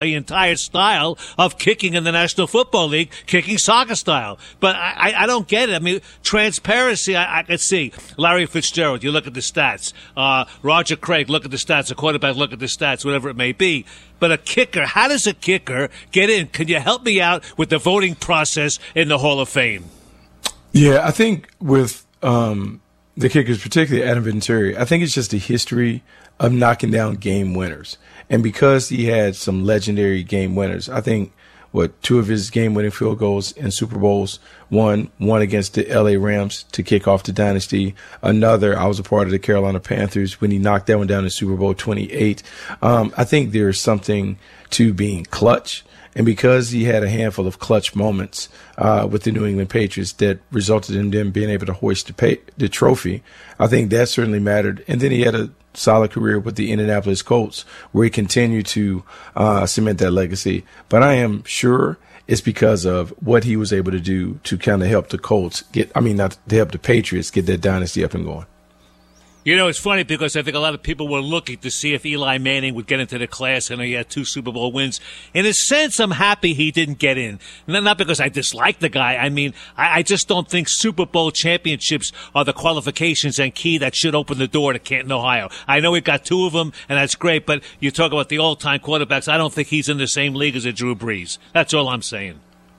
the entire style of kicking in the National Football League, kicking soccer style. But I don't get it. I mean, transparency, I can see. Larry Fitzgerald, you look at the stats. Roger Craig, look at the stats. A quarterback, look at the stats, whatever it may be. But a kicker, how does a kicker get in? Can you help me out with the voting process in the Hall of Fame? Yeah, I think with the kickers, particularly Adam Vinatieri, I think it's just a history of knocking down game winners. And because he had some legendary game winners, I think, two of his game-winning field goals in Super Bowls, one against the L.A. Rams to kick off the dynasty. Another, I was a part of the Carolina Panthers when he knocked that one down in Super Bowl 28. I think there's something to being clutch. And because he had a handful of clutch moments with the New England Patriots that resulted in them being able to hoist the trophy, I think that certainly mattered. And then he had a solid career with the Indianapolis Colts where he continued to cement that legacy. But I am sure it's because of what he was able to do to kind of help the Colts not to help the Patriots get that dynasty up and going. You know, it's funny because I think a lot of people were looking to see if Eli Manning would get into the class. I know he had 2 Super Bowl wins. In a sense, I'm happy he didn't get in. Not because I dislike the guy. I mean, I just don't think Super Bowl championships are the qualifications and key that should open the door to Canton, Ohio. I know we got 2 of them, and that's great, but you talk about the all-time quarterbacks. I don't think he's in the same league as a Drew Brees. That's all I'm saying.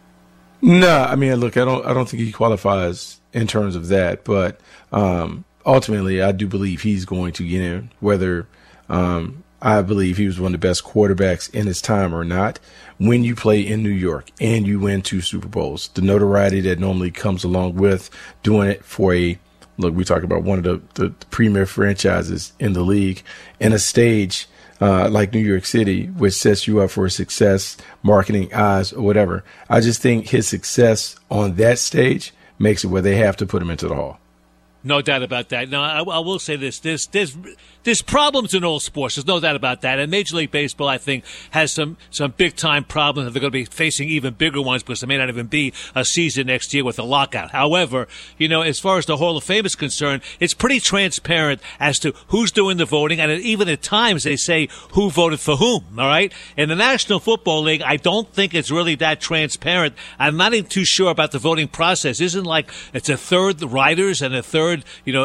No, I mean, look, I don't think he qualifies in terms of that, but ultimately, I do believe he's going to get in, whether I believe he was one of the best quarterbacks in his time or not. When you play in New York and you win 2 Super Bowls, the notoriety that normally comes along with doing it for we talk about one of the premier franchises in the league and a stage like New York City, which sets you up for success, marketing eyes or whatever. I just think his success on that stage makes it where they have to put him into the Hall. No doubt about that. No, I will say this. There's problems in all sports. There's no doubt about that. And Major League Baseball, I think, has some big-time problems. They're going to be facing even bigger ones because there may not even be a season next year with a lockout. However, you know, as far as the Hall of Fame is concerned, it's pretty transparent as to who's doing the voting. And even at times they say who voted for whom, all right? In the National Football League, I don't think it's really that transparent. I'm not even too sure about the voting process. Isn't like it's a third the writers and a third,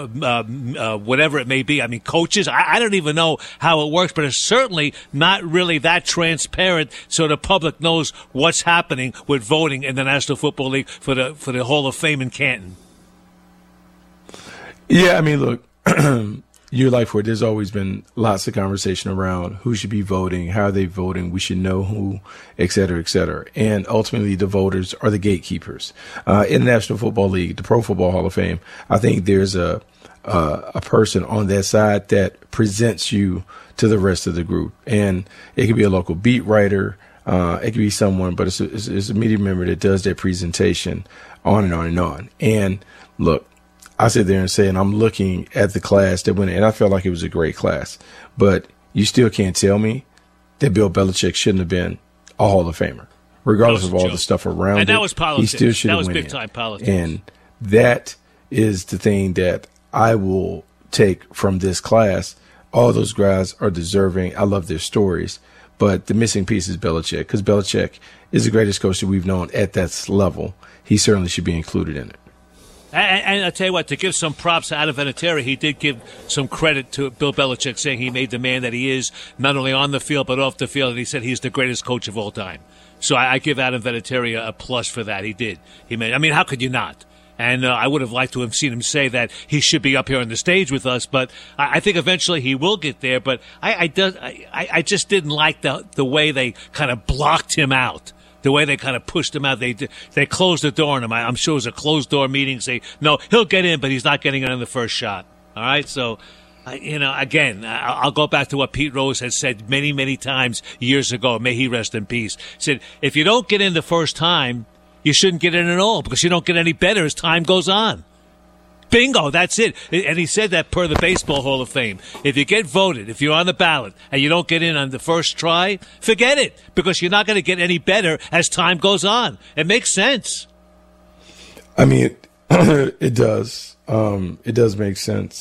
whatever it may be. I mean, coaches. I don't even know how it works, but it's certainly not really that transparent so the public knows what's happening with voting in the National Football League for the Hall of Fame in Canton. Yeah, I mean, look, you're like for it. There's always been lots of conversation around who should be voting, how are they voting, we should know who, et cetera, et cetera. And ultimately, the voters are the gatekeepers. In the National Football League, the Pro Football Hall of Fame, I think there's a person on that side that presents you to the rest of the group. And it could be a local beat writer. It could be someone, but it's a media member that does that presentation on and on and on. And look, I sit there and say, and I'm looking at the class that went in, and I felt like it was a great class. But you still can't tell me that Bill Belichick shouldn't have been a Hall of Famer, regardless of all the stuff around it. And that was politics. He still should have went in. That was big-time politics. And that is the thing that I will take from this class. All those guys are deserving. I love their stories. But the missing piece is Belichick, because Belichick is the greatest coach that we've known at that level. He certainly should be included in it. And I tell you what, to give some props to Adam Vinatieri, he did give some credit to Bill Belichick, saying he made the man that he is, not only on the field but off the field, and he said he's the greatest coach of all time. So I give Adam Vinatieri a plus for that. He did. How could you not? And I would have liked to have seen him say that he should be up here on the stage with us, but I think eventually he will get there. But I just didn't like the way they kind of blocked him out. The way they kind of pushed him out, they closed the door on him. I'm sure it was a closed-door meeting. Say, no, he'll get in, but he's not getting in on the first shot. All right? So, again, I'll go back to what Pete Rose has said many, many times years ago. May he rest in peace. He said, if you don't get in the first time, you shouldn't get in at all because you don't get any better as time goes on. Bingo, that's it. And he said that per the Baseball Hall of Fame. If you get voted, if you're on the ballot, and you don't get in on the first try, forget it, because you're not going to get any better as time goes on. It makes sense. I mean, it does. It does make sense.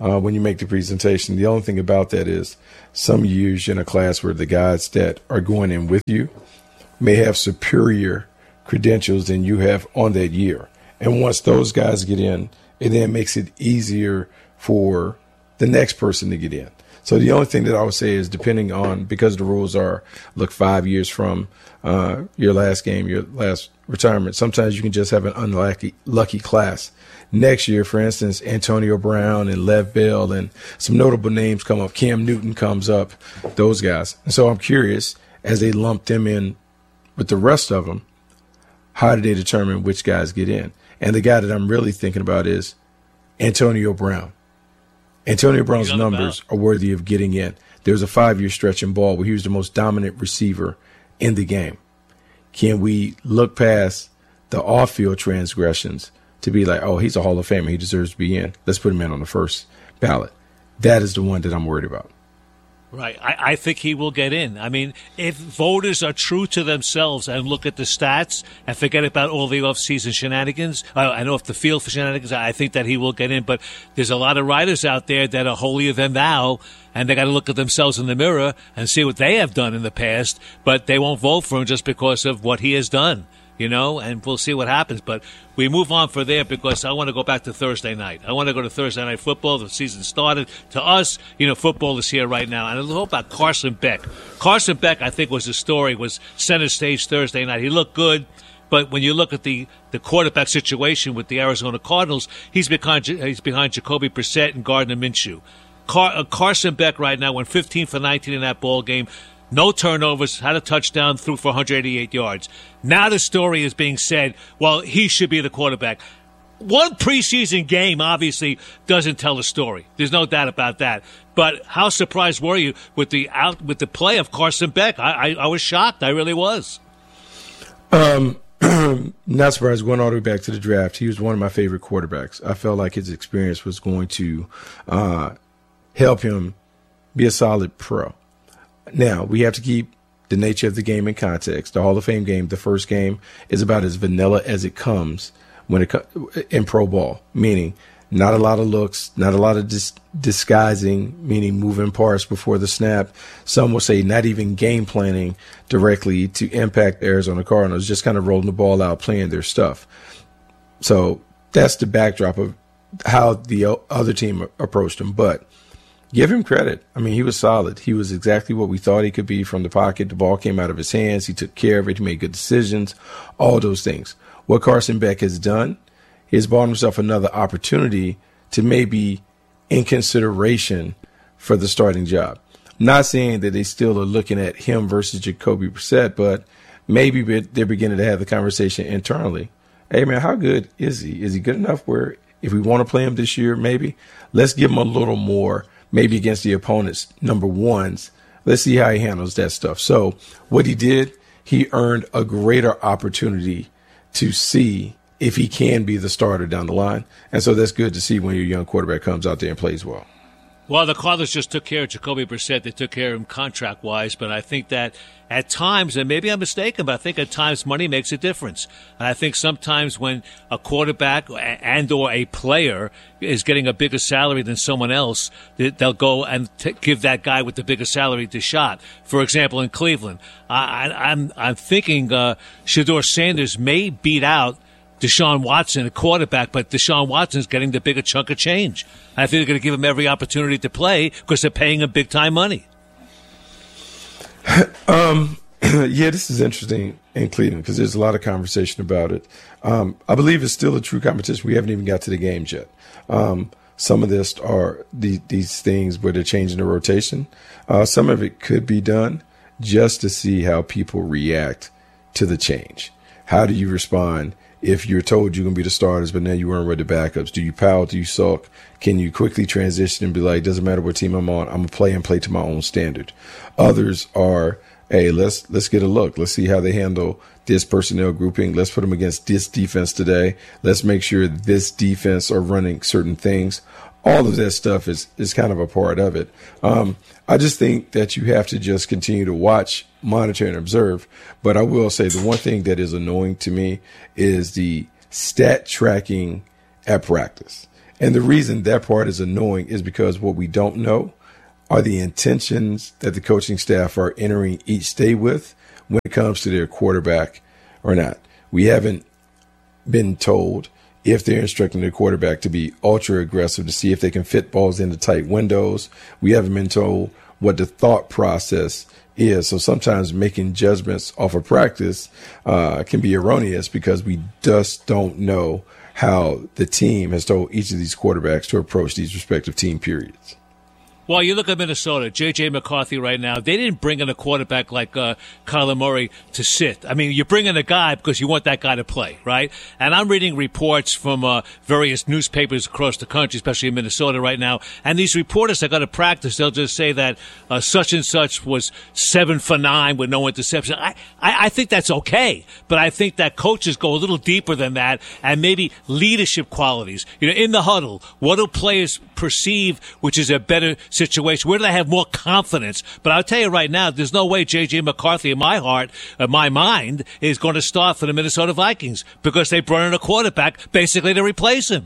when you make the presentation. The only thing about that is some years you're in a class where the guys that are going in with you may have superior credentials than you have on that year. And once those guys get in, it then makes it easier for the next person to get in. So the only thing that I would say is, depending on, because the rules are, look, 5 years from your last game, your last retirement, sometimes you can just have an lucky class. Next year, for instance, Antonio Brown and Lev Bell and some notable names come up. Cam Newton comes up, those guys. And so I'm curious, as they lump them in with the rest of them, how do they determine which guys get in? And the guy that I'm really thinking about is Antonio Brown. Antonio Brown's numbers are worthy of getting in. There was a 5-year stretch in ball where he was the most dominant receiver in the game. Can we look past the off-field transgressions to be like, oh, he's a Hall of Famer, he deserves to be in, let's put him in on the first ballot? That is the one that I'm worried about. Right. I think he will get in. I mean, if voters are true to themselves and look at the stats and forget about all the off-season shenanigans, and off the field for shenanigans, I think that he will get in. But there's a lot of writers out there that are holier than thou, and they got to look at themselves in the mirror and see what they have done in the past, but they won't vote for him just because of what he has done. And we'll see what happens. But we move on for there because I want to go back to Thursday night. I want to go to Thursday Night Football. The season started. To us, football is here right now. And a little about Carson Beck. Carson Beck, I think, was center stage Thursday night. He looked good. But when you look at the quarterback situation with the Arizona Cardinals, he's behind Jacoby Brissett and Gardner Minshew. Carson Beck right now went 15 for 19 in that ball game. No turnovers, had a touchdown, threw for 188 yards. Now the story is being said, well, he should be the quarterback. One preseason game obviously doesn't tell the story. There's no doubt about that. But how surprised were you with the play of Carson Beck? I was shocked. I really was. Not surprised. Going all the way back to the draft, he was one of my favorite quarterbacks. I felt like his experience was going to help him be a solid pro. Now, we have to keep the nature of the game in context. The Hall of Fame game, the first game, is about as vanilla as it comes in pro ball, meaning not a lot of looks, not a lot of disguising, meaning moving parts before the snap. Some will say not even game planning directly to impact the Arizona Cardinals, just kind of rolling the ball out, playing their stuff. So that's the backdrop of how the other team approached him. But give him credit. I mean, he was solid. He was exactly what we thought he could be from the pocket. The ball came out of his hands. He took care of it. He made good decisions, all those things. What Carson Beck has done is bought himself another opportunity to maybe in consideration for the starting job. Not saying that they still are looking at him versus Jacoby Brissett, but maybe they're beginning to have the conversation internally. Hey, man, how good is he? Is he good enough where if we want to play him this year, maybe let's give him a little more, maybe against the opponent's number ones. Let's see how he handles that stuff. So what he did, he earned a greater opportunity to see if he can be the starter down the line. And so that's good to see when your young quarterback comes out there and plays well. Well, the Cardinals just took care of Jacoby Brissett. They took care of him contract-wise, but I think that at times, and maybe I'm mistaken, but I think at times money makes a difference. And I think sometimes when a quarterback and or a player is getting a bigger salary than someone else, they'll go and give that guy with the bigger salary the shot. For example, in Cleveland, I'm thinking Shedeur Sanders may beat out Deshaun Watson, a quarterback, but Deshaun Watson's getting the bigger chunk of change. I think they're going to give him every opportunity to play because they're paying him big-time money. Yeah, this is interesting in Cleveland because there's a lot of conversation about it. I believe it's still a true competition. We haven't even got to the games yet. Some of this are these things where they're changing the rotation. Some of it could be done just to see how people react to the change. How do you respond if you're told you're going to be the starters, but now you weren't with the backups? Do you pout? Do you sulk? Can you quickly transition and be like, doesn't matter what team I'm on, I'm going to play to my own standard? Others are, hey, let's get a look. Let's see how they handle this personnel grouping. Let's put them against this defense today. Let's make sure this defense are running certain things. All of that stuff is kind of a part of it. I just think that you have to just continue to watch, monitor, and observe. But I will say the one thing that is annoying to me is the stat tracking at practice. And the reason that part is annoying is because what we don't know are the intentions that the coaching staff are entering each day with when it comes to their quarterback or not. We haven't been told if they're instructing their quarterback to be ultra aggressive to see if they can fit balls into tight windows. We haven't been told what the thought process is. So sometimes making judgments off of practice can be erroneous because we just don't know how the team has told each of these quarterbacks to approach these respective team periods. Well, you look at Minnesota, J.J. McCarthy right now, they didn't bring in a quarterback like Kyler Murray to sit. I mean, you bring in a guy because you want that guy to play, right? And I'm reading reports from various newspapers across the country, especially in Minnesota right now, and these reporters that go to practice, they'll just say that such and such was 7 for 9 with no interception. I think that's okay, but I think that coaches go a little deeper than that and maybe leadership qualities. You know, in the huddle, what do players perceive, which is a better situation? Where do they have more confidence? But I'll tell you right now, there's no way J.J. McCarthy, in my heart, my mind, is going to start for the Minnesota Vikings because they brought in a quarterback basically to replace him.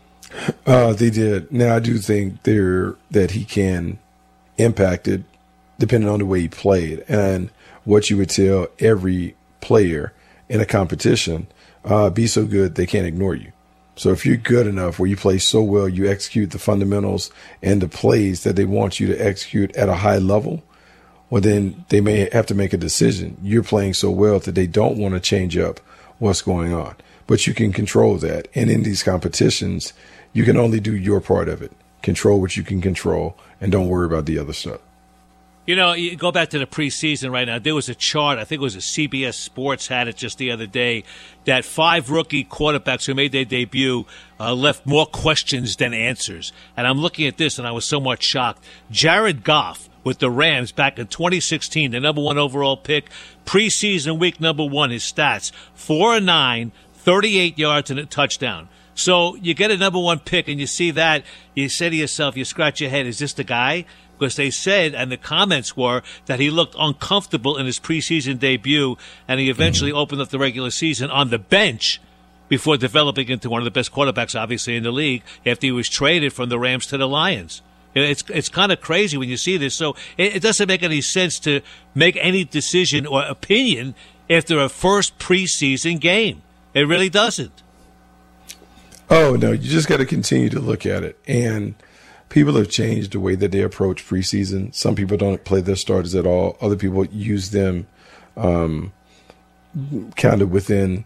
They did. Now, I do think that he can impact it depending on the way he played. And what you would tell every player in a competition, be so good they can't ignore you. So if you're good enough where you play so well, you execute the fundamentals and the plays that they want you to execute at a high level, well, then they may have to make a decision. You're playing so well that they don't want to change up what's going on. But you can control that. And in these competitions, you can only do your part of it. Control what you can control and don't worry about the other stuff. You know, you go back to the preseason right now. There was a chart, I think it was a CBS Sports had it just the other day, that 5 rookie quarterbacks who made their debut left more questions than answers. And I'm looking at this, and I was somewhat shocked. Jared Goff with the Rams back in 2016, the number 1 overall pick, preseason week number 1, his stats, 4-9, 38 yards and a touchdown. So you get a number 1 pick, and you see that, you say to yourself, you scratch your head, is this the guy? Because they said, and the comments were, that he looked uncomfortable in his preseason debut, and he eventually opened up the regular season on the bench before developing into one of the best quarterbacks, obviously, in the league after he was traded from the Rams to the Lions. It's kind of crazy when you see this. So it doesn't make any sense to make any decision or opinion after a first preseason game. It really doesn't. Oh, no, you just got to continue to look at it. And people have changed the way that they approach preseason. Some people don't play their starters at all. Other people use them kind of within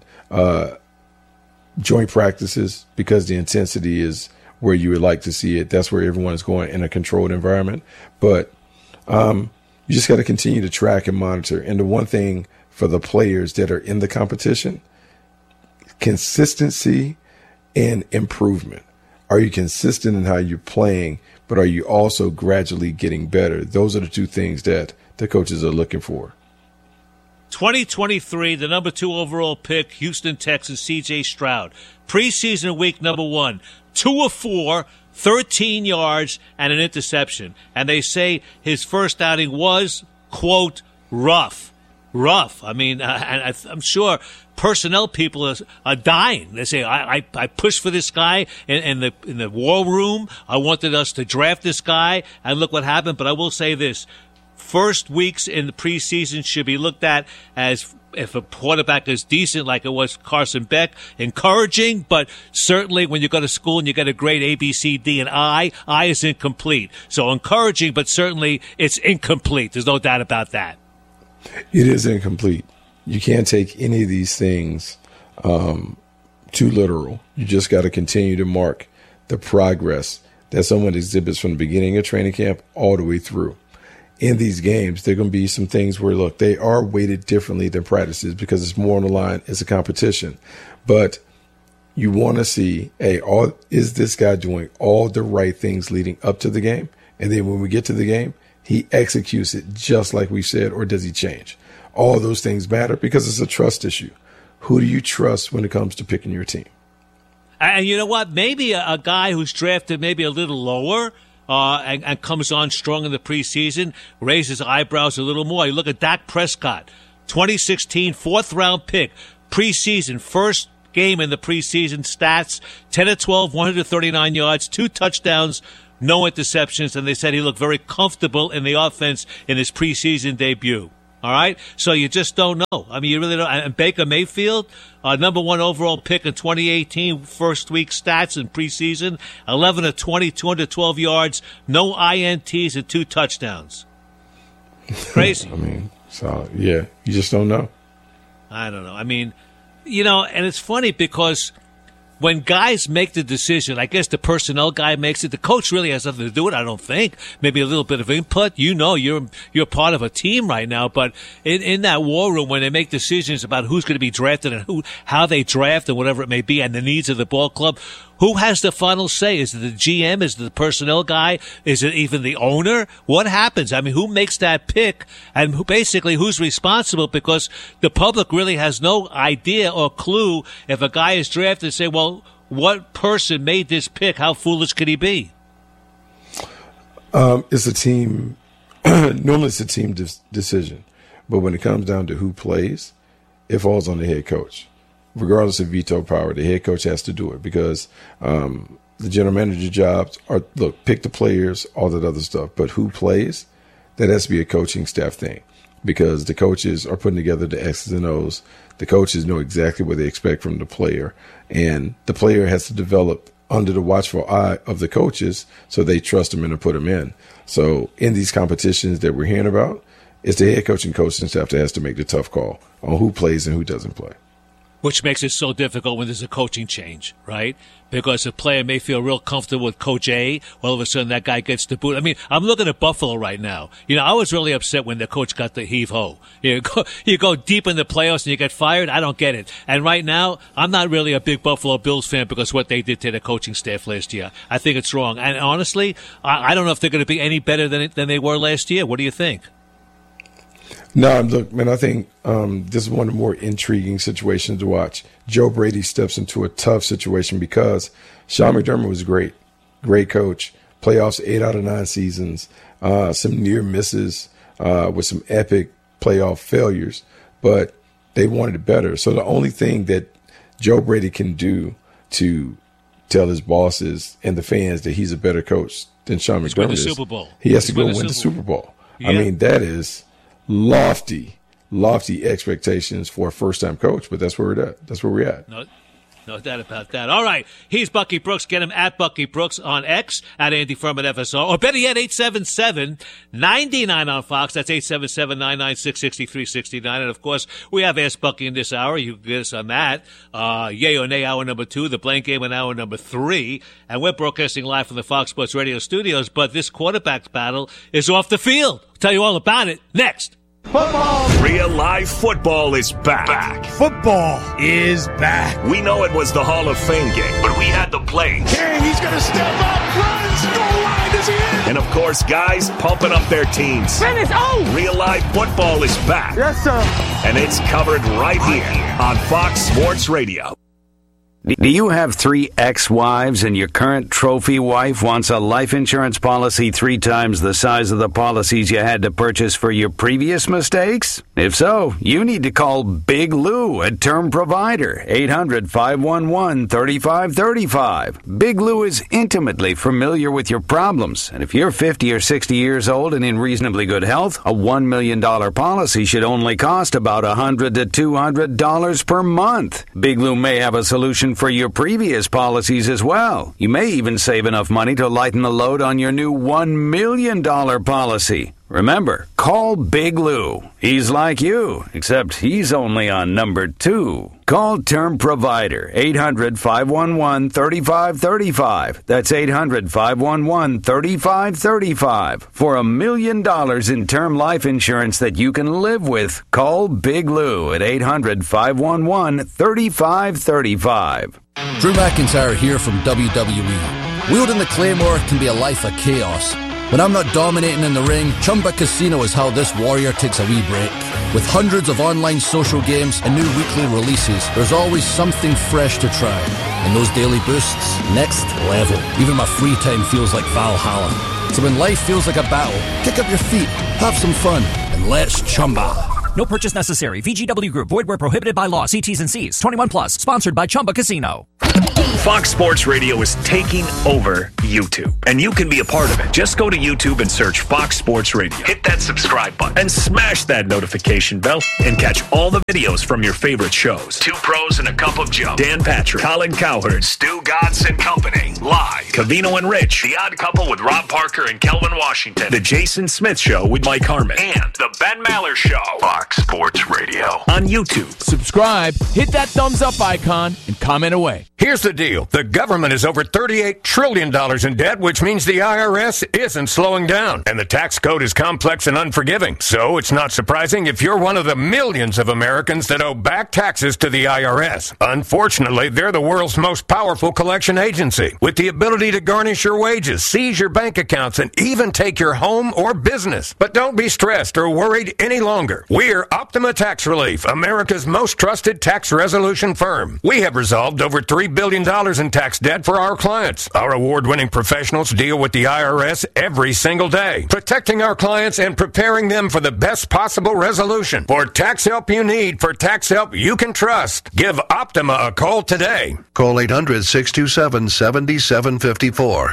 joint practices because the intensity is where you would like to see it. That's where everyone is going in a controlled environment. But you just got to continue to track and monitor. And the one thing for the players that are in the competition, consistency and improvement. Are you consistent in how you're playing, but are you also gradually getting better? Those are the two things that the coaches are looking for. 2023, the number 2 overall pick, Houston Texans, C.J. Stroud. Preseason week number 1, 2 of 4, 13 yards, and an interception. And they say his first outing was, quote, rough. Rough. I mean, I'm sure personnel people are dying. They say, I pushed for this guy in the war room. I wanted us to draft this guy, and look what happened. But I will say this. First weeks in the preseason should be looked at as, if a quarterback is decent like it was Carson Beck, encouraging, but certainly when you go to school and you get a grade A, B, C, D, and I is incomplete. So encouraging, but certainly it's incomplete. There's no doubt about that. It is incomplete. You can't take any of these things too literal. You just got to continue to mark the progress that someone exhibits from the beginning of training camp all the way through. In these games, there are going to be some things where, look, they are weighted differently than practices because it's more on the line. It's a competition. But you want to see, hey, is this guy doing all the right things leading up to the game? And then when we get to the game, he executes it just like we said, or does he change? All those things matter because it's a trust issue. Who do you trust when it comes to picking your team? And you know what? Maybe a guy who's drafted maybe a little lower and comes on strong in the preseason, raises eyebrows a little more. You look at Dak Prescott, 2016 4th-round pick, preseason, first game in the preseason stats, 10 of 12, 139 yards, 2 touchdowns, no interceptions, and they said he looked very comfortable in the offense in his preseason debut. All right? So you just don't know. I mean, you really don't. And Baker Mayfield, number 1 overall pick in 2018, first week stats in preseason, 11 of 20, 212 yards, no INTs, and 2 touchdowns. Crazy. I mean, so, yeah, you just don't know. I don't know. I mean, and it's funny because when guys make the decision, I guess the personnel guy makes it. The coach really has nothing to do with it, I don't think. Maybe a little bit of input. You're part of a team right now, but in that war room, when they make decisions about who's going to be drafted and how they draft and whatever it may be, and the needs of the ball club, who has the final say? Is it the GM? Is it the personnel guy? Is it even the owner? What happens? I mean, who makes that pick? And who's responsible? Because the public really has no idea or clue if a guy is drafted, say, well, what person made this pick? How foolish could he be? It's a team. Normally it's a team decision. But when it comes down to who plays, it falls on the head coach. Regardless of veto power, the head coach has to do it because the general manager jobs are, pick the players, all that other stuff. But who plays, that has to be a coaching staff thing because the coaches are putting together the X's and O's. The coaches know exactly what they expect from the player. And the player has to develop under the watchful eye of the coaches so they trust him and to put him in. So in these competitions that we're hearing about, it's the head coach and coaching staff that has to make the tough call on who plays and who doesn't play. Which makes it so difficult when there's a coaching change, right? Because a player may feel real comfortable with Coach A. All of a sudden, that guy gets the boot. I mean, I'm looking at Buffalo right now. I was really upset when the coach got the heave-ho. You go deep in the playoffs and you get fired. I don't get it. And right now, I'm not really a big Buffalo Bills fan because what they did to the coaching staff last year. I think it's wrong. And honestly, I don't know if they're going to be any better than they were last year. What do you think? No, look, man, I think this is one of the more intriguing situations to watch. Joe Brady steps into a tough situation because Sean McDermott was great coach, playoffs 8 out of 9 seasons, some near misses with some epic playoff failures, but they wanted it better. So the only thing that Joe Brady can do to tell his bosses and the fans that he's a better coach than Sean McDermott is, Super Bowl. He has to go win the Super Bowl. Yeah. I mean, that is lofty expectations for a first-time coach, but that's where we're at. That's where we're at. No doubt about that. All right. He's Bucky Brooks. Get him at Bucky Brooks on X, at Andy Furman FSR, or better yet, 877-99 on Fox. That's 877-996-6369. And, of course, we have Ask Bucky in this hour. You can get us on that. Yay or nay, hour number 2. The Blank Game in hour number 3. And we're broadcasting live from the Fox Sports Radio studios. But this quarterback battle is off the field. I'll tell you all about it next. Football. Real live football is back. Football is back. We know it was the Hall of Fame game, but we had the plays. Okay, he's going to step up, runs, goal line, is he in? And, of course, guys pumping up their teams. Finish, Real live football is back. Yes, sir. And it's covered right here on Fox Sports Radio. Do you have 3 ex-wives and your current trophy wife wants a life insurance policy 3 times the size of the policies you had to purchase for your previous mistakes? If so, you need to call Big Lou at Term Provider, 800-511-3535. Big Lou is intimately familiar with your problems, and if you're 50 or 60 years old and in reasonably good health, a $1 million policy should only cost about $100 to $200 per month. Big Lou may have a solution for your previous policies as well. You may even save enough money to lighten the load on your new $1 million policy. Remember, call Big Lou. He's like you, except he's only on number 2. Call Term Provider, 800-511-3535. That's 800-511-3535. For $1 million in term life insurance that you can live with, call Big Lou at 800-511-3535. Drew McIntyre here from WWE. Wielding the Claymore can be a life of chaos. When I'm not dominating in the ring, Chumba Casino is how this warrior takes a wee break. With hundreds of online social games and new weekly releases, there's always something fresh to try. And those daily boosts, next level. Even my free time feels like Valhalla. So when life feels like a battle, kick up your feet, have some fun, and let's Chumba. No purchase necessary. VGW Group. Void where prohibited by law. See T's and C's. 21 plus. Sponsored by Chumba Casino. Fox Sports Radio is taking over YouTube, and you can be a part of it. Just go to YouTube and search Fox Sports Radio. Hit that subscribe button and smash that notification bell and catch all the videos from your favorite shows. Two Pros and a Cup of Joe, Dan Patrick, Colin Cowherd, Stu Godson Company, Live, Covino and Rich, The Odd Couple with Rob Parker and Kelvin Washington, The Jason Smith Show with Mike Harmon, and The Ben Maller Show. Fox Sports Radio on YouTube. Subscribe, hit that thumbs up icon, and comment away. Here's the deal. The government is over $38 trillion in debt, which means the IRS isn't slowing down. And the tax code is complex and unforgiving. So it's not surprising if you're one of the millions of Americans that owe back taxes to the IRS. Unfortunately, they're the world's most powerful collection agency, with the ability to garnish your wages, seize your bank accounts, and even take your home or business. But don't be stressed or worried any longer. We're Optima Tax Relief, America's most trusted tax resolution firm. We have resolved over $3 billion in tax debt for our clients. Our award-winning professionals deal with the IRS every single day, protecting our clients and preparing them for the best possible resolution. For tax help you need, for tax help you can trust, give Optima a call today. Call 800-627-7754.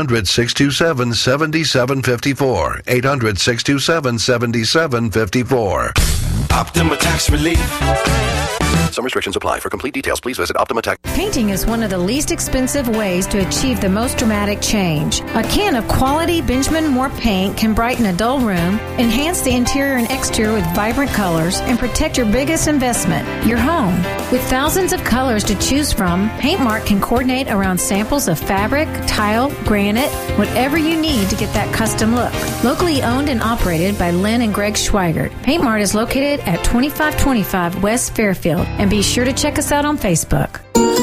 800-627-7754. 800-627-7754. Optima Tax Relief. Some restrictions apply. For complete details, please visit Optima Tax. Painting is one of the least expensive ways to achieve the most dramatic change. A can of quality Benjamin Moore paint can brighten a dull room, enhance the interior and exterior with vibrant colors, and protect your biggest investment, your home. With thousands of colors to choose from, Paint Mart can coordinate around samples of fabric, tile, granite, whatever you need to get that custom look. Locally owned and operated by Lynn and Greg Schweigert, Paint Mart is located at 2525 West Fairfield. And be sure to check us out on Facebook.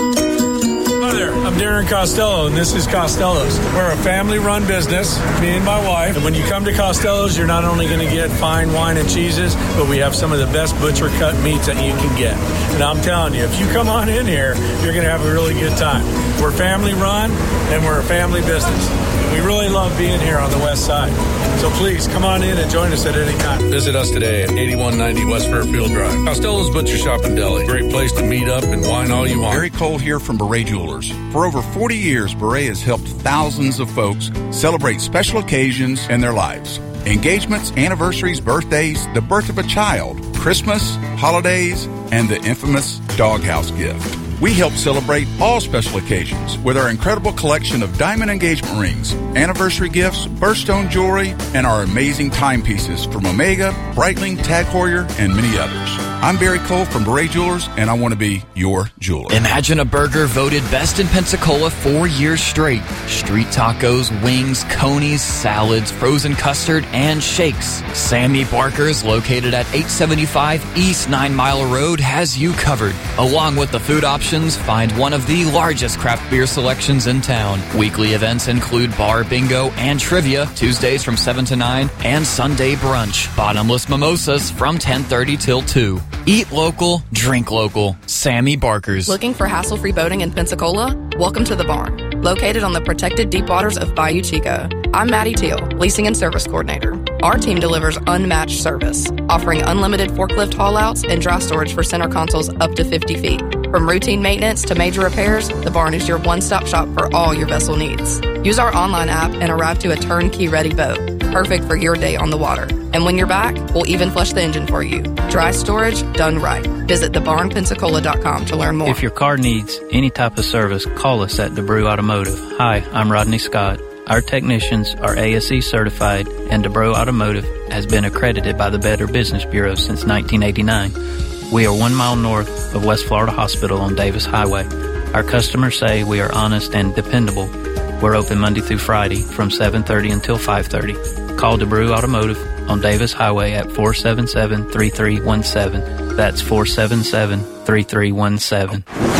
Hi there, I'm Darren Costello, and this is Costello's. We're a family-run business, me and my wife. And when you come to Costello's, you're not only going to get fine wine and cheeses, but we have some of the best butcher-cut meats that you can get. And I'm telling you, if you come on in here, you're going to have a really good time. We're family-run, and we're a family business. We really love being here on the west side. So please, come on in and join us at any time. Visit us today at 8190 West Fairfield Drive. Costello's Butcher Shop and Deli. Great place to meet up and wine all you want. Barry Cole here from Beret Jewelers. For over 40 years, Beret has helped thousands of folks celebrate special occasions in their lives. Engagements, anniversaries, birthdays, the birth of a child, Christmas, holidays, and the infamous doghouse gift. We help celebrate all special occasions with our incredible collection of diamond engagement rings, anniversary gifts, birthstone jewelry, and our amazing timepieces from Omega, Breitling, Tag Heuer, and many others. I'm Barry Cole from Beret Jewelers, and I want to be your jeweler. Imagine a burger voted best in Pensacola 4 years straight. Street tacos, wings, conies, salads, frozen custard, and shakes. Sammy Barker's, located at 875 East 9 Mile Road, has you covered. Along with the food options, find one of the largest craft beer selections in town. Weekly events include bar bingo and trivia, Tuesdays from 7 to 9, and Sunday brunch. Bottomless mimosas from 10:30 till 2. Eat local, drink local. Sammy Barker's. Looking for hassle-free boating in Pensacola? Welcome to the Barn, located on the protected deep waters of Bayou Chico. I'm Maddie Teal, Leasing and Service Coordinator. Our team delivers unmatched service, offering unlimited forklift haul-outs and dry storage for center consoles up to 50 feet. From routine maintenance to major repairs, the Barn is your one-stop shop for all your vessel needs. Use our online app and arrive to a turnkey-ready boat, perfect for your day on the water. And when you're back, we'll even flush the engine for you. Dry storage done right. Visit thebarnpensacola.com to learn more. If your car needs any type of service, call us at DeBrew Automotive. Hi, I'm Rodney Scott. Our technicians are ASE certified, and DeBrew Automotive has been accredited by the Better Business Bureau since 1989. We are 1 mile north of West Florida Hospital on Davis Highway. Our customers say we are honest and dependable. We're open Monday through Friday from 7:30 until 5:30. Call DeBrew Automotive on Davis Highway at 477-3317. That's 477-3317.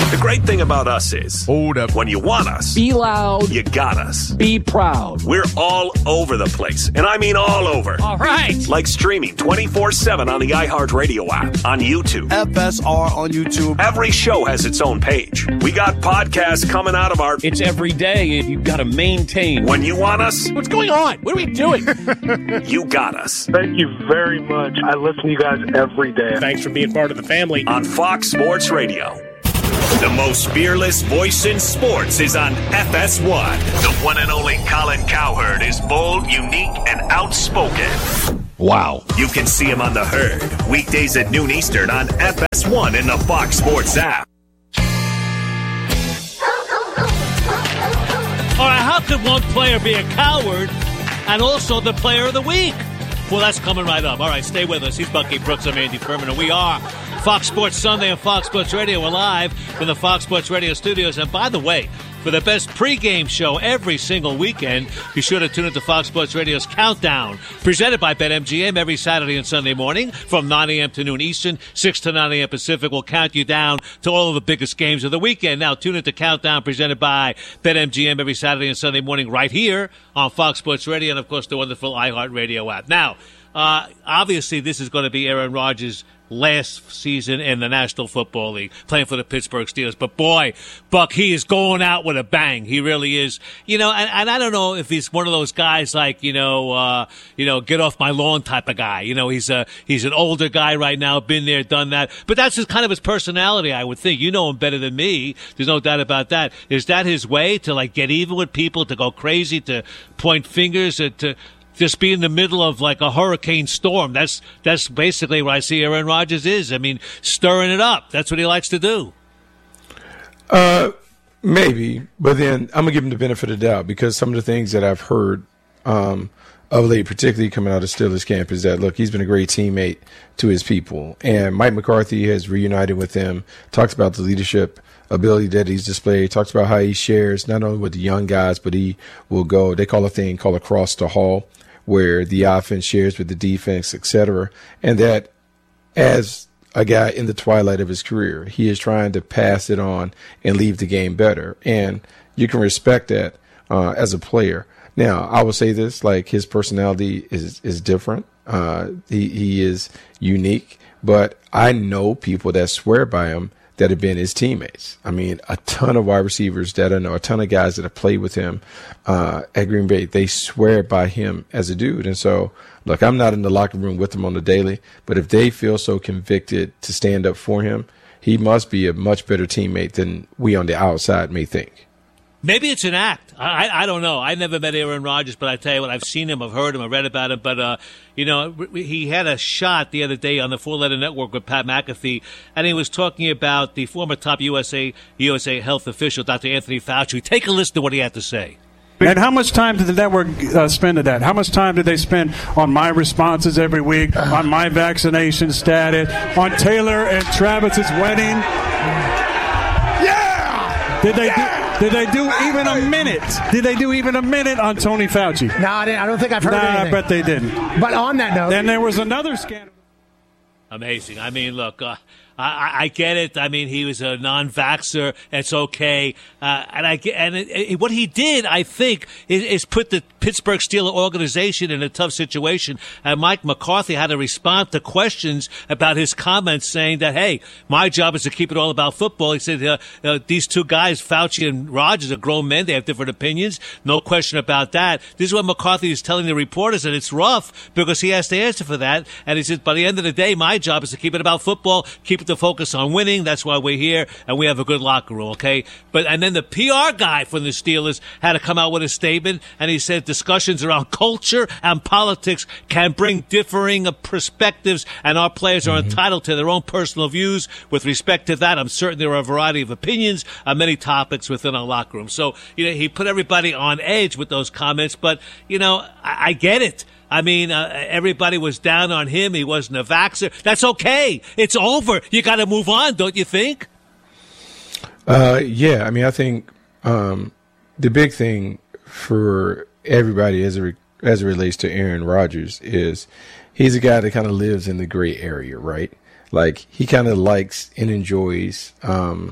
The great thing about us is, hold up. When you want us, be loud. You got us. Be proud. We're all over the place, and I mean all over. All right. Like streaming 24/7 on the iHeartRadio app, on YouTube. FSR on YouTube. Every show has its own page. We got podcasts coming out of our... It's every day, and you've got to maintain. When you want us... What's going on? What are we doing? You got us. Thank you very much. I listen to you guys every day. Thanks for being part of the family. On Fox Sports Radio. The most fearless voice in sports is on FS1. The one and only Colin Cowherd is bold, unique, and outspoken. Wow. You can see him on The Herd, weekdays at noon Eastern on FS1 in the Fox Sports app. All right, how could one player be a coward and also the player of the week? Well, that's coming right up. All right, stay with us. He's Bucky Brooks. I'm Andy Furman, and we are Fox Sports Sunday and Fox Sports Radio. We're live in the Fox Sports Radio studios. And by the way, for the best pregame show every single weekend, be sure to tune into Fox Sports Radio's Countdown, presented by BetMGM every Saturday and Sunday morning from 9 a.m. to noon Eastern, 6 to 9 a.m. Pacific. We'll count you down to all of the biggest games of the weekend. Now, tune into Countdown, presented by BetMGM every Saturday and Sunday morning right here on Fox Sports Radio and, of course, the wonderful iHeartRadio app. Now, obviously, this is going to be Aaron Rodgers' last season in the National Football League, playing for the Pittsburgh Steelers. But boy, Buck, he is going out with a bang. He really is. You know, and I don't know if he's one of those guys like, get off my lawn type of guy. You know, he's an older guy right now, been there, done that. But that's just kind of his personality, I would think. You know him better than me. There's no doubt about that. Is that his way to, like, get even with people, to go crazy, to point fingers, to just be in the middle of like a hurricane storm? That's basically what I see Aaron Rodgers is. I mean, stirring it up. That's what he likes to do. Maybe, but then I'm gonna give him the benefit of the doubt, because some of the things that I've heard of late, particularly coming out of Steelers camp, is that, look, he's been a great teammate to his people, and Mike McCarthy has reunited with him, talks about the leadership ability that he's displayed, talks about how he shares not only with the young guys, but he will go, they call a thing called across the hall, where the offense shares with the defense, etc. And that, as a guy in the twilight of his career, he is trying to pass it on and leave the game better. And you can respect that as a player. Now, I will say this, like, his personality is different. He is unique, but I know people that swear by him that have been his teammates. I mean, a ton of wide receivers that I know, a ton of guys that have played with him at Green Bay, they swear by him as a dude. And so, look, I'm not in the locker room with them on the daily, but if they feel so convicted to stand up for him, he must be a much better teammate than we on the outside may think. Maybe it's an act. I don't know. I never met Aaron Rodgers, but I tell you what, I've seen him, I've heard him, I've read about him. But, he had a shot the other day on the Four Letter Network with Pat McAfee, and he was talking about the former top USA health official, Dr. Anthony Fauci. Take a listen to what he had to say. And how much time did the network spend at that? How much time did they spend on my responses every week, on my vaccination status, on Taylor and Travis's wedding? Yeah! Did they do even a minute? Did they do even a minute on Tony Fauci? No, I don't think I've heard anything. I bet they didn't. But on that note, then there was another scandal. Amazing. I mean, look, I get it. I mean, he was a non-vaxxer. It's okay. What he did, I think, is put the Pittsburgh Steelers organization in a tough situation. And Mike McCarthy had to respond to questions about his comments, saying that, hey, my job is to keep it all about football. He said, these two guys, Fauci and Rodgers, are grown men. They have different opinions. No question about that. This is what McCarthy is telling the reporters, and it's rough because he has to answer for that. And he said, by the end of the day, my job is to keep it about football, keep it to focus on winning. That's why we're here, and we have a good locker room, okay? And then the PR guy from the Steelers had to come out with a statement, and he said discussions around culture and politics can bring differing perspectives, and our players are entitled to their own personal views. With respect to that, I'm certain there are a variety of opinions on many topics within our locker room. So, he put everybody on edge with those comments, but, I get it. I mean, everybody was down on him. He wasn't a vaxxer. That's okay. It's over. You got to move on, don't you think? Yeah. I mean, I think the big thing for everybody as it relates to Aaron Rodgers is he's a guy that kind of lives in the gray area, right? Like, he kind of likes and enjoys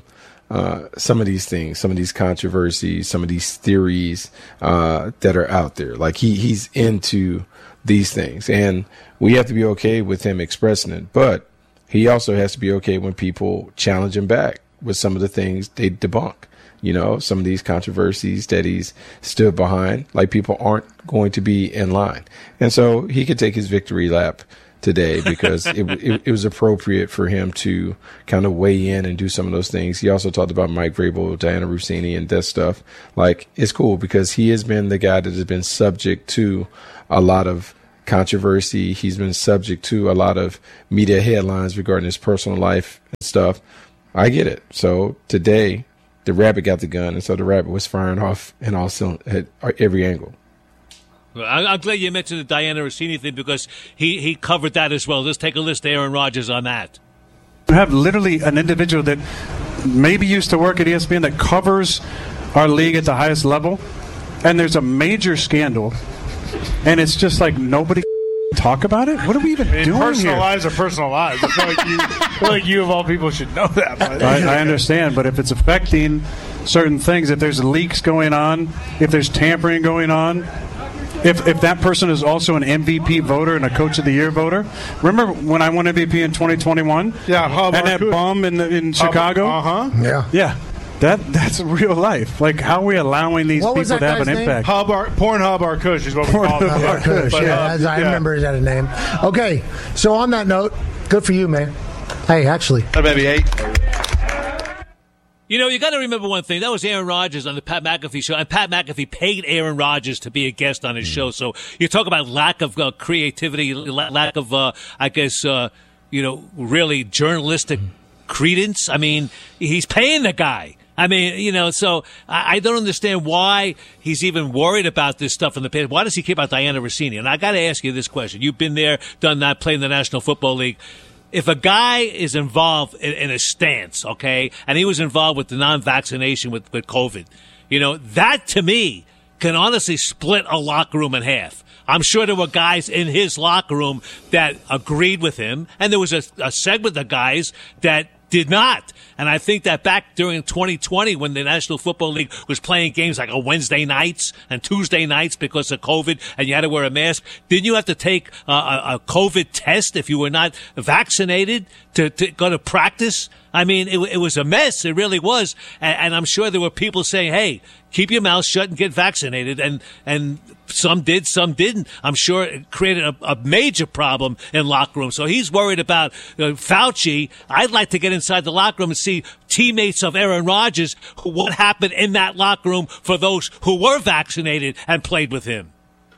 some of these things, some of these controversies, some of these theories that are out there. Like he's into these things, and we have to be okay with him expressing it. But he also has to be okay when people challenge him back with some of the things they debunk. You know, some of these controversies that he's stood behind, like people aren't going to be in line. And so he could take his victory lap today because it was appropriate for him to kind of weigh in and do some of those things. He also talked about Mike Vrabel, Diana Russini, and that stuff. Like, it's cool because he has been the guy that has been subject to a lot of controversy. He's been subject to a lot of media headlines regarding his personal life and stuff. I get it. So today, the rabbit got the gun, and so the rabbit was firing off in at every angle. Well, I'm glad you mentioned the Diana Rossini thing because he covered that as well. Let's take a list of Aaron Rodgers on that. You have literally an individual that maybe used to work at ESPN that covers our league at the highest level, and there's a major scandal, and it's just like nobody talk about it? What are we even doing personal here? Lives are personal lives. I feel like you of all people should know that. But. I understand, but if it's affecting certain things, if there's leaks going on, if there's tampering going on, if that person is also an MVP voter and a Coach of the Year voter. Remember when I won MVP in 2021? Yeah, and that bum in Chicago? Yeah. Yeah. That's real life. Like, how are we allowing these people to have an impact? Pornhub Arkush is what we call them. Arkush, I remember he had a name. Okay, so on that note, good for you, man. Hey, actually. Maybe 8. You know, you got to remember one thing. That was Aaron Rodgers on the Pat McAfee show, and Pat McAfee paid Aaron Rodgers to be a guest on his show. So you talk about lack of creativity, lack of, really journalistic credence. I mean, he's paying the guy. I mean, so I don't understand why he's even worried about this stuff in the past. Why does he care about Diana Rossini? And I got to ask you this question. You've been there, done that, played in the National Football League. If a guy is involved in a stance, okay, and he was involved with the non-vaccination with COVID, that to me can honestly split a locker room in half. I'm sure there were guys in his locker room that agreed with him, and there was a segment of guys that did not. And I think that back during 2020 when the National Football League was playing games like on Wednesday nights and Tuesday nights because of COVID and you had to wear a mask, didn't you have to take a COVID test if you were not vaccinated to go to practice? I mean, it was a mess. It really was. And I'm sure there were people saying, hey, keep your mouth shut and get vaccinated. And some did, some didn't. I'm sure it created a major problem in locker rooms. So he's worried about Fauci. I'd like to get inside the locker room and see teammates of Aaron Rodgers, what happened in that locker room for those who were vaccinated and played with him.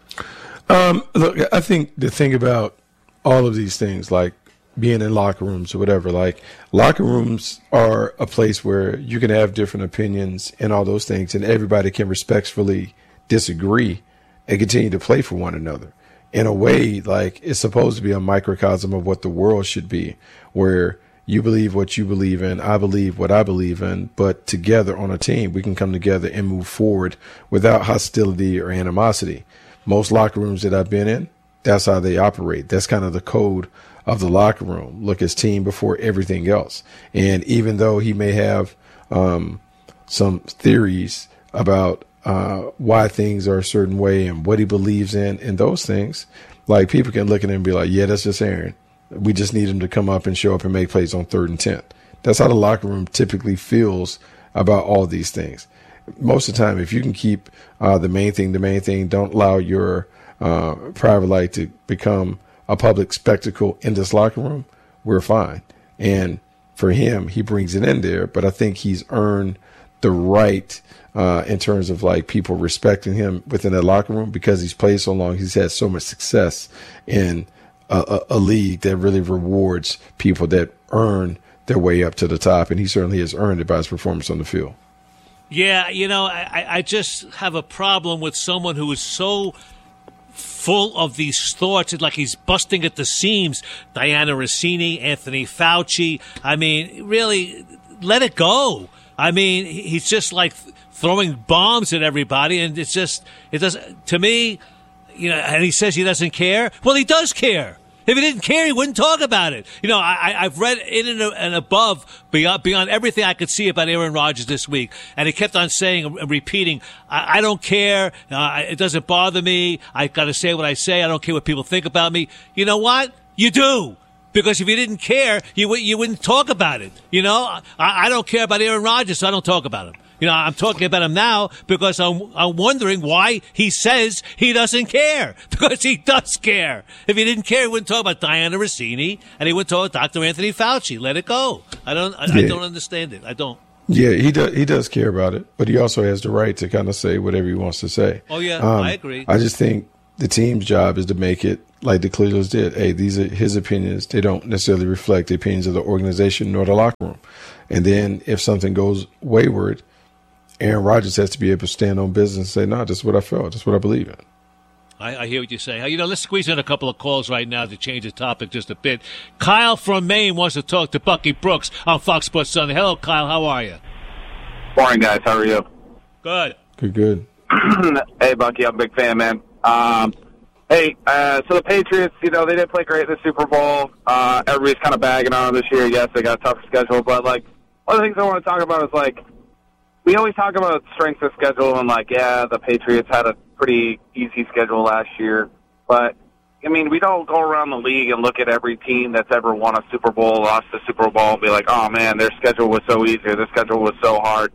Look, I think the thing about all of these things, like being in locker rooms or whatever, like locker rooms are a place where you can have different opinions and all those things, and everybody can respectfully disagree and continue to play for one another. In a way, like it's supposed to be a microcosm of what the world should be, where you believe what you believe in, I believe what I believe in, but together on a team, we can come together and move forward without hostility or animosity. Most locker rooms that I've been in, that's how they operate. That's kind of the code of the locker room. Look, as team before everything else. And even though he may have some theories about why things are a certain way and what he believes in and those things, like people can look at him and be like, yeah, that's just Aaron. We just need him to come up and show up and make plays on 3rd and 10. That's how the locker room typically feels about all these things. Most of the time, if you can keep the main thing, don't allow your private life to become a public spectacle in this locker room, we're fine. And for him, he brings it in there, but I think he's earned the right in terms of like people respecting him within that locker room because he's played so long. He's had so much success in a league that really rewards people that earn their way up to the top, and he certainly has earned it by his performance on the field. Yeah, I just have a problem with someone who is so full of these thoughts. It's like he's busting at the seams. Diana Rossini, Anthony Fauci. I mean, really, let it go. I mean, he's just like throwing bombs at everybody, and it doesn't, to me, and he says he doesn't care. Well, he does care. If he didn't care, he wouldn't talk about it. You know, I've read in and above, beyond everything I could see about Aaron Rodgers this week. And he kept on saying and repeating, I don't care. It doesn't bother me. I got to say what I say. I don't care what people think about me. You know what? You do. Because if you didn't care, you wouldn't talk about it. You know, I don't care about Aaron Rodgers, so I don't talk about him. You know, I'm talking about him now because I'm wondering why he says he doesn't care. Because he does care. If he didn't care, he wouldn't talk about Diana Rossini and he wouldn't talk about Dr. Anthony Fauci. Let it go. I don't understand it. I don't. Yeah, he does care about it, but he also has the right to kind of say whatever he wants to say. Oh yeah, I agree. I just think the team's job is to make it like the Clevelands did. Hey, these are his opinions. They don't necessarily reflect the opinions of the organization nor the locker room. And then if something goes wayward, Aaron Rodgers has to be able to stand on business and say, no, this is what I felt. This is what I believe in. I hear what you say. You know, let's squeeze in a couple of calls right now to change the topic just a bit. Kyle from Maine wants to talk to Bucky Brooks on Fox Sports Sunday. Hello, Kyle. How are you? Morning, guys. How are you? Good. Good. Hey, Bucky. I'm a big fan, man. Hey, so the Patriots, you know, they didn't play great in the Super Bowl. Everybody's kind of bagging on them this year. Yes, they got a tough schedule, but, like, one of the things I want to talk about is, like, we always talk about strength of schedule and, like, yeah, the Patriots had a pretty easy schedule last year. But, I mean, we don't go around the league and look at every team that's ever won a Super Bowl, lost the Super Bowl, and be like, oh, man, their schedule was so easy or their schedule was so hard.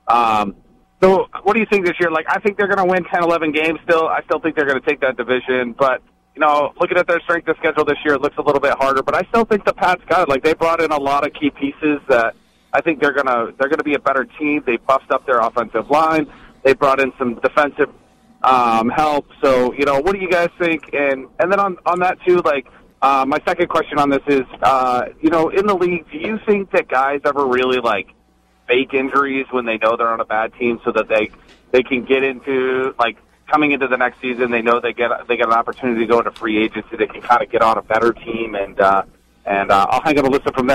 So what do you think this year? Like, I think they're going to win 10, 11 games still. I still think they're going to take that division. But, you know, looking at their strength of schedule this year, it looks a little bit harder. But I still think the Pats got it. Like, they brought in a lot of key pieces that I think they're gonna be a better team. They buffed up their offensive line. They brought in some defensive help. So, you know, what do you guys think? And then on that too, like, my second question on this is, you know, in the league, do you think that guys ever really like fake injuries when they know they're on a bad team so that they can get into, like, coming into the next season, they know they get an opportunity to go into free agency, they can kind of get on a better team, and I'll hang up and listen from there.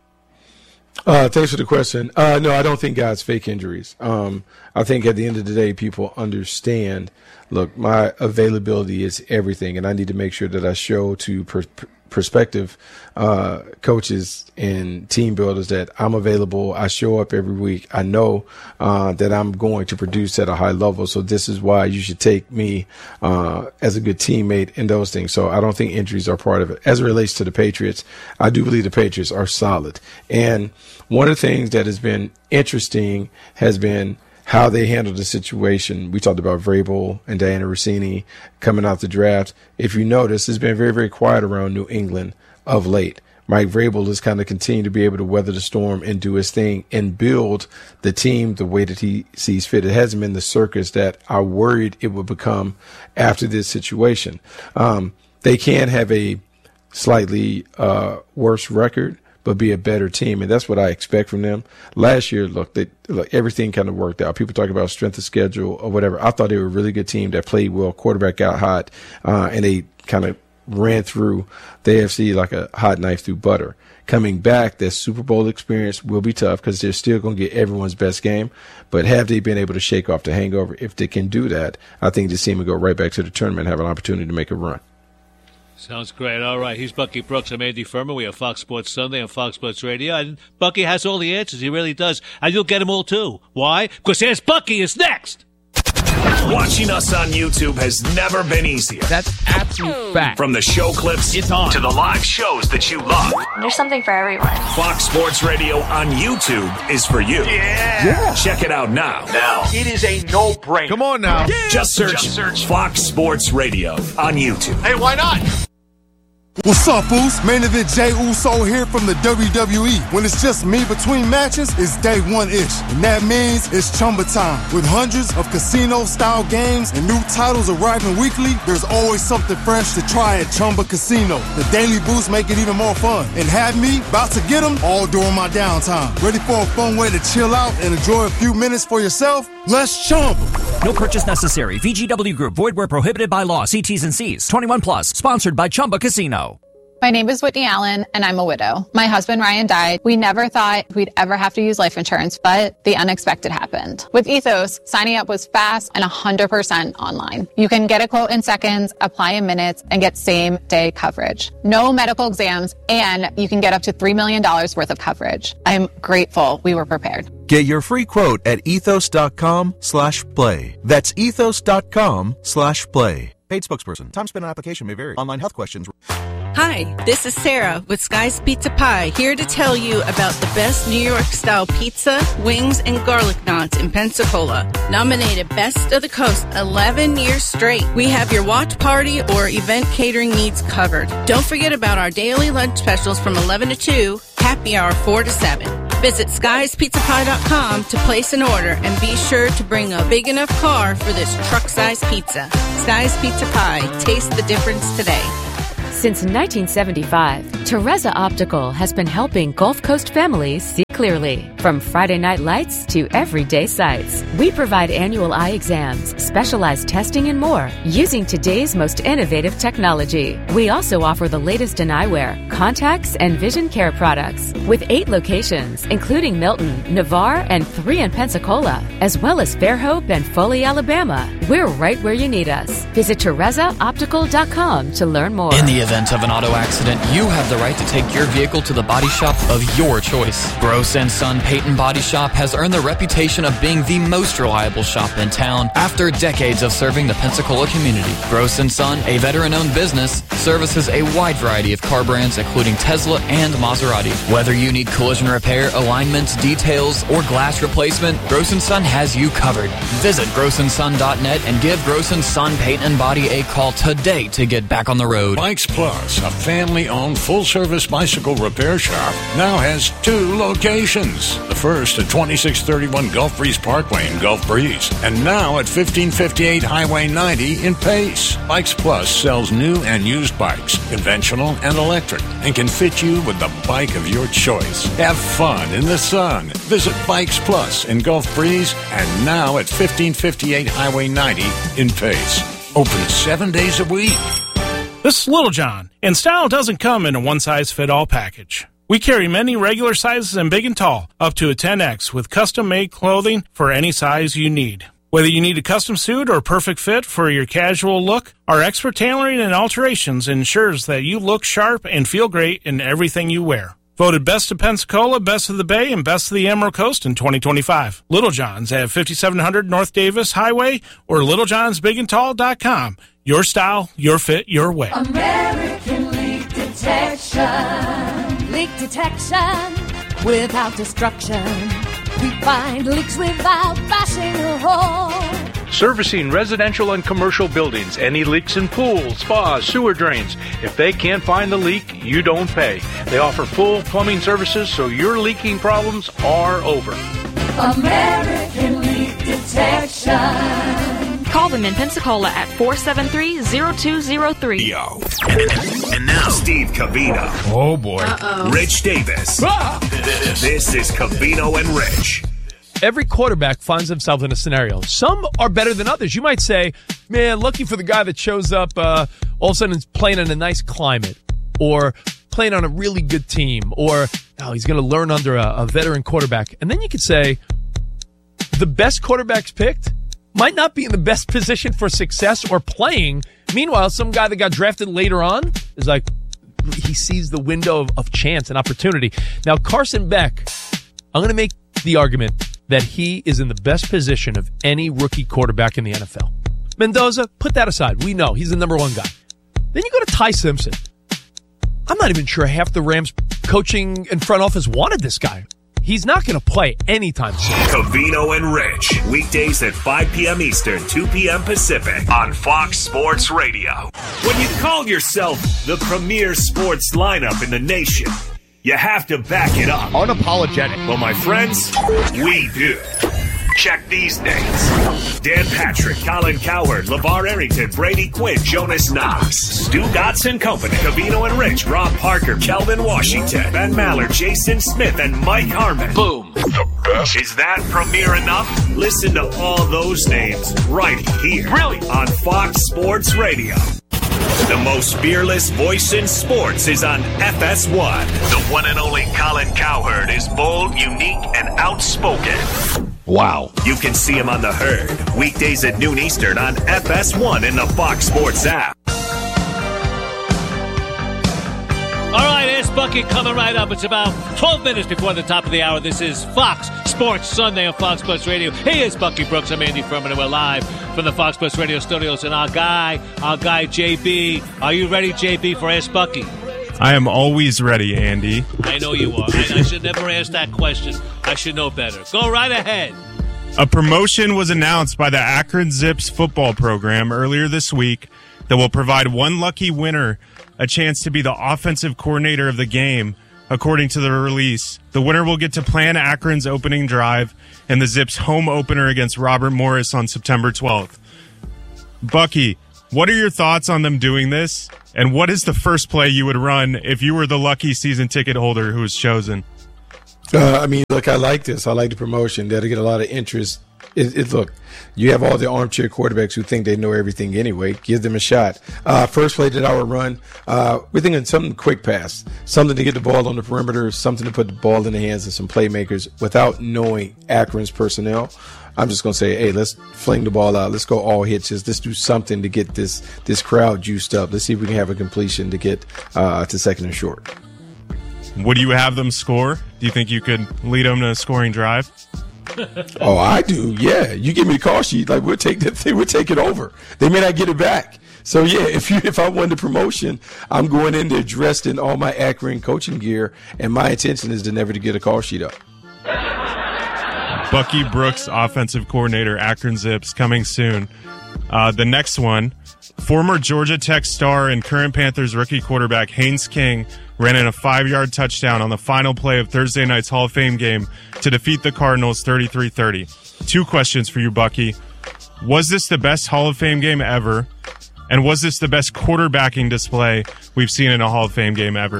Thanks for the question. No, I don't think guys fake injuries. I think at the end of the day, people understand, look, my availability is everything, and I need to make sure that I show to prospective coaches and team builders that I'm available. I show up every week. I know that I'm going to produce at a high level. So this is why you should take me as a good teammate in those things. So I don't think injuries are part of it. As it relates to the Patriots, I do believe the Patriots are solid. And one of the things that has been interesting has been how they handled the situation. We talked about Vrabel and Diana Rossini coming out the draft. If you notice, it's been very, very quiet around New England of late. Mike Vrabel has kind of continued to be able to weather the storm and do his thing and build the team the way that he sees fit. It hasn't been the circus that I worried it would become after this situation. They can have a slightly worse record, but be a better team, and that's what I expect from them. Last year, look, everything kind of worked out. People talk about strength of schedule or whatever. I thought they were a really good team that played well. Quarterback got hot, and they kind of ran through the AFC like a hot knife through butter. Coming back, that Super Bowl experience will be tough because they're still going to get everyone's best game. But have they been able to shake off the hangover? If they can do that, I think this team will go right back to the tournament and have an opportunity to make a run. Sounds great. All right. He's Bucky Brooks. I'm Andy Furman. We have Fox Sports Sunday on Fox Sports Radio. And Bucky has all the answers. He really does. And you'll get them all, too. Why? Because Here's Bucky is next. Watching us on YouTube has never been easier. That's absolute fact. From the show clips it's on. To the live shows that you love. There's something for everyone. Fox Sports Radio on YouTube is for you. Yeah. Check it out now. It is a no-brainer. Come on now. Yeah. Just search Fox Sports Radio on YouTube. Hey, why not? What's up, Boost? Main event Jey Uso here from the WWE. When it's just me between matches, it's day one-ish. And that means it's Chumba time. With hundreds of casino-style games and new titles arriving weekly, there's always something fresh to try at Chumba Casino. The Daily Boost make it even more fun. And have me about to get them all during my downtime. Ready for a fun way to chill out and enjoy a few minutes for yourself? Let's Chumba. No purchase necessary. VGW Group. Void where prohibited by law. See T's and C's. 21 plus. Sponsored by Chumba Casino. My name is Whitney Allen, and I'm a widow. My husband, Ryan, died. We never thought we'd ever have to use life insurance, but the unexpected happened. With Ethos, signing up was fast and 100% online. You can get a quote in seconds, apply in minutes, and get same-day coverage. No medical exams, and you can get up to $3 million worth of coverage. I'm grateful we were prepared. Get your free quote at ethos.com/play. That's ethos.com/play. Paid spokesperson. Time spent on application may vary. Online health questions. Hi, this is Sarah with Sky's Pizza Pie, here to tell you about the best New York-style pizza, wings, and garlic knots in Pensacola. Nominated Best of the Coast 11 years straight. We have your watch party or event catering needs covered. Don't forget about our daily lunch specials from 11 to 2, happy hour 4 to 7. Visit skyespizzapie.com to place an order and be sure to bring a big enough car for this truck-sized pizza. Sky's Pizza Pie. Taste the difference today. Since 1975, Teresa Optical has been helping Gulf Coast families see clearly. From Friday night lights to everyday sights, we provide annual eye exams, specialized testing, and more using today's most innovative technology. We also offer the latest in eyewear, contacts, and vision care products. With 8 locations, including Milton, Navarre, and 3 in Pensacola, as well as Fairhope and Foley, Alabama. We're right where you need us. Visit TeresaOptical.com to learn more. In the event of an auto accident, you have the right to take your vehicle to the body shop of your choice. Gross & Son Peyton Body Shop has earned the reputation of being the most reliable shop in town after decades of serving the Pensacola community. Gross & Son, a veteran-owned business, services a wide variety of car brands including Tesla and Maserati. Whether you need collision repair, alignments, details, or glass replacement, Gross & Son has you covered. Visit grossandson.net and give Gross & Son Peyton Body a call today to get back on the road. Bikes Plus, a family-owned full-service bicycle repair shop, now has 2 locations. The first at 2631 Gulf Breeze Parkway in Gulf Breeze, and now at 1558 Highway 90 in Pace. Bikes Plus sells new and used bikes, conventional and electric, and can fit you with the bike of your choice. Have fun in the sun. Visit Bikes Plus in Gulf Breeze and now at 1558 Highway 90 in Pace. Open 7 days a week. This is Little John, and style doesn't come in a one-size-fit-all package. We carry many regular sizes and big and tall, up to a 10X, with custom-made clothing for any size you need. Whether you need a custom suit or a perfect fit for your casual look, our expert tailoring and alterations ensures that you look sharp and feel great in everything you wear. Voted Best of Pensacola, Best of the Bay, and Best of the Emerald Coast in 2025. Little John's at 5700 North Davis Highway or littlejohnsbigandtall.com. Your style, your fit, your way. American Leak Detection. Leak detection without destruction. We find leaks without bashing a hole. Servicing residential and commercial buildings. Any leaks in pools, spas, sewer drains. If they can't find the leak, you don't pay. They offer full plumbing services, so your leaking problems are over. American Leak Detection. Call them in Pensacola at 473-0203. And now, Steve Covino. Oh, boy. Rich Davis. This is Covino and Rich. Every quarterback finds himself in a scenario. Some are better than others. You might say, man, lucky for the guy that shows up, all of a sudden is playing in a nice climate, or playing on a really good team, or he's going to learn under a veteran quarterback. And then you could say, the best quarterbacks picked might not be in the best position for success or playing. Meanwhile, some guy that got drafted later on is like, he sees the window of chance and opportunity. Now, Carson Beck, I'm going to make the argument that he is in the best position of any rookie quarterback in the NFL. Mendoza, put that aside. We know he's the number 1 guy. Then you go to Ty Simpson. I'm not even sure half the Rams coaching and front office wanted this guy. He's not going to play anytime soon. Covino and Rich, weekdays at 5 p.m. Eastern, 2 p.m. Pacific on Fox Sports Radio. When you call yourself the premier sports lineup in the nation, you have to back it up. Unapologetic. Well, my friends, we do. Check these names: Dan Patrick, Colin Cowherd, LeVar Arrington, Brady Quinn, Jonas Knox, Stu Dotson Company, Covino and Rich, Rob Parker, Kelvin Washington, Ben Maller, Jason Smith, and Mike Harmon. Boom. The best. Is that premier enough? Listen to all those names right here. Really? On Fox Sports Radio. The most fearless voice in sports is on FS1. The one and only Colin Cowherd is bold, unique, and outspoken. Wow. You can see him on The Herd, weekdays at noon Eastern on FS1 in the Fox Sports app. All right, Ask Bucky coming right up. It's about 12 minutes before the top of the hour. This is Fox Sports Sunday on Fox Sports Radio. He is Bucky Brooks. I'm Andy Furman, and we're live from the Fox Sports Radio studios. And our guy, JB. Are you ready, JB, for Ask Bucky? I am always ready, Andy. I know you are. I should never ask that question. I should know better. Go right ahead. A promotion was announced by the Akron Zips football program earlier this week that will provide one lucky winner a chance to be the offensive coordinator of the game. According to the release, the winner will get to plan Akron's opening drive and the Zips' home opener against Robert Morris on September 12th. Bucky, what are your thoughts on them doing this? And what is the first play you would run if you were the lucky season ticket holder who was chosen? Look, I like this. I like the promotion. That'll get a lot of interest. Look, you have all the armchair quarterbacks who think they know everything anyway. Give them a shot. First play that I would run, we're thinking something quick pass, something to get the ball on the perimeter, something to put the ball in the hands of some playmakers without knowing Akron's personnel. I'm just going to say, hey, let's fling the ball out. Let's go all hitches. Let's do something to get this crowd juiced up. Let's see if we can have a completion to get to second and short. Would you have them score? Do you think you could lead them to a scoring drive? Oh, I do. Yeah. You give me the call sheet. Like, we'll take that thing. We'll take it over. They may not get it back. So, yeah, if I won the promotion, I'm going in there dressed in all my Akron coaching gear, and my intention is to never to get a call sheet up. Bucky Brooks, offensive coordinator, Akron Zips, coming soon. The next one, former Georgia Tech star and current Panthers rookie quarterback Haynes King ran in a 5-yard touchdown on the final play of Thursday night's Hall of Fame game to defeat the Cardinals 33-30. 2 questions for you, Bucky. Was this the best Hall of Fame game ever? And was this the best quarterbacking display we've seen in a Hall of Fame game ever?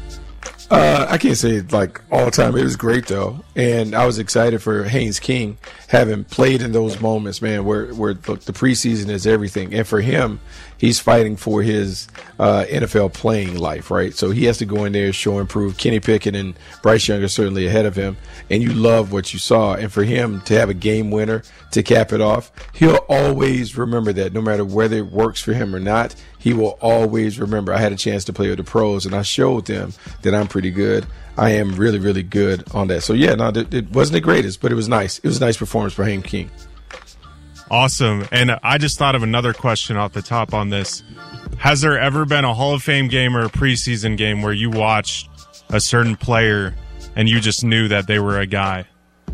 I can't say like all the time. It was great though, and I was excited for Haynes King having played in those moments, man. Where look, the preseason is everything, and for him, he's fighting for his NFL playing life, right? So he has to go in there, show and prove. Kenny Pickett and Bryce Young are certainly ahead of him, and you love what you saw. And for him to have a game winner to cap it off, he'll always remember that, no matter whether it works for him or not. He will always remember, I had a chance to play with the pros, and I showed them that I'm pretty good. I am really, really good on that. So, yeah, no, it wasn't the greatest, but it was nice. It was a nice performance for Haynes King. Awesome. And I just thought of another question off the top on this. Has there ever been a Hall of Fame game or a preseason game where you watched a certain player and you just knew that they were a guy?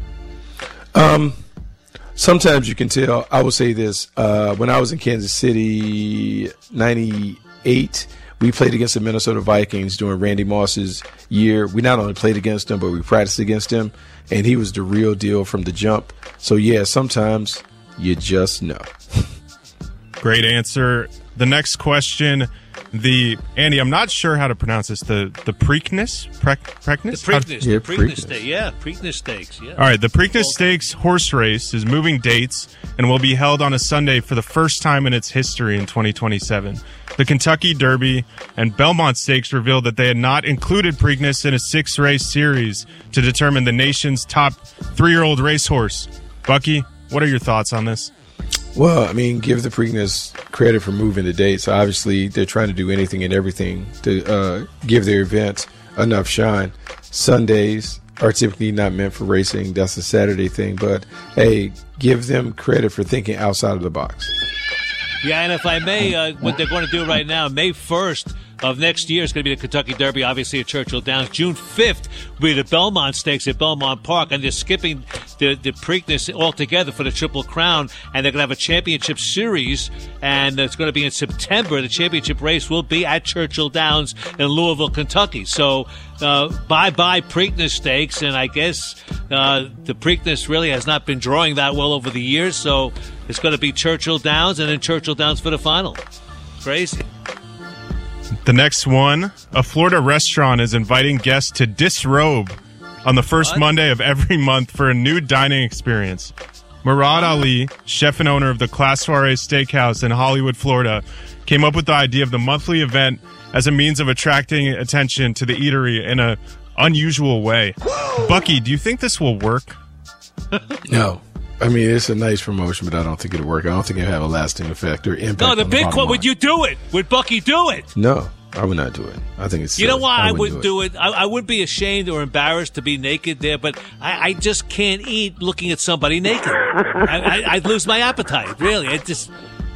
Sometimes you can tell. I will say this. When I was in Kansas City, 98, we played against the Minnesota Vikings during Randy Moss's year. We not only played against him, but we practiced against him, and he was the real deal from the jump. So, yeah, sometimes you just know. Great answer. The next question, Andy, I'm not sure how to pronounce this. The Preakness? Preakness? The Preakness Stakes. Yeah. All right, the Preakness Stakes horse race is moving dates and will be held on a Sunday for the first time in its history in 2027. The Kentucky Derby and Belmont Stakes revealed that they had not included Preakness in a 6-race series to determine the nation's top 3-year-old racehorse. Bucky, what are your thoughts on this? Well, I mean, give the Preakness credit for moving the dates. Obviously, they're trying to do anything and everything to give their event enough shine. Sundays are typically not meant for racing. That's a Saturday thing. But, hey, give them credit for thinking outside of the box. Yeah, and if I may, what they're going to do right now, May 1st of next year is going to be the Kentucky Derby, obviously at Churchill Downs. June 5th will be the Belmont Stakes at Belmont Park, and they're skipping the Preakness altogether for the Triple Crown, and they're going to have a championship series, and it's going to be in September. The championship race will be at Churchill Downs in Louisville, Kentucky. So bye-bye Preakness Stakes, and I guess the Preakness really has not been drawing that well over the years, so it's going to be Churchill Downs and then Churchill Downs for the final. Crazy. The next one, a Florida restaurant is inviting guests to disrobe on the first Monday of every month for a new dining experience. Murad Ali, chef and owner of the Class Soiree Steakhouse in Hollywood, Florida, came up with the idea of the monthly event as a means of attracting attention to the eatery in an unusual way. Bucky, do you think this will work? No. I mean, it's a nice promotion, but I don't think it'll work. I don't think it'll have a lasting effect or impact. No, the big one, would you do it? Would Bucky do it? No, I would not do it. I think it's You know silly. why I wouldn't do it? I wouldn't be ashamed or embarrassed to be naked there, but I just can't eat looking at somebody naked. I'd lose my appetite, really. It's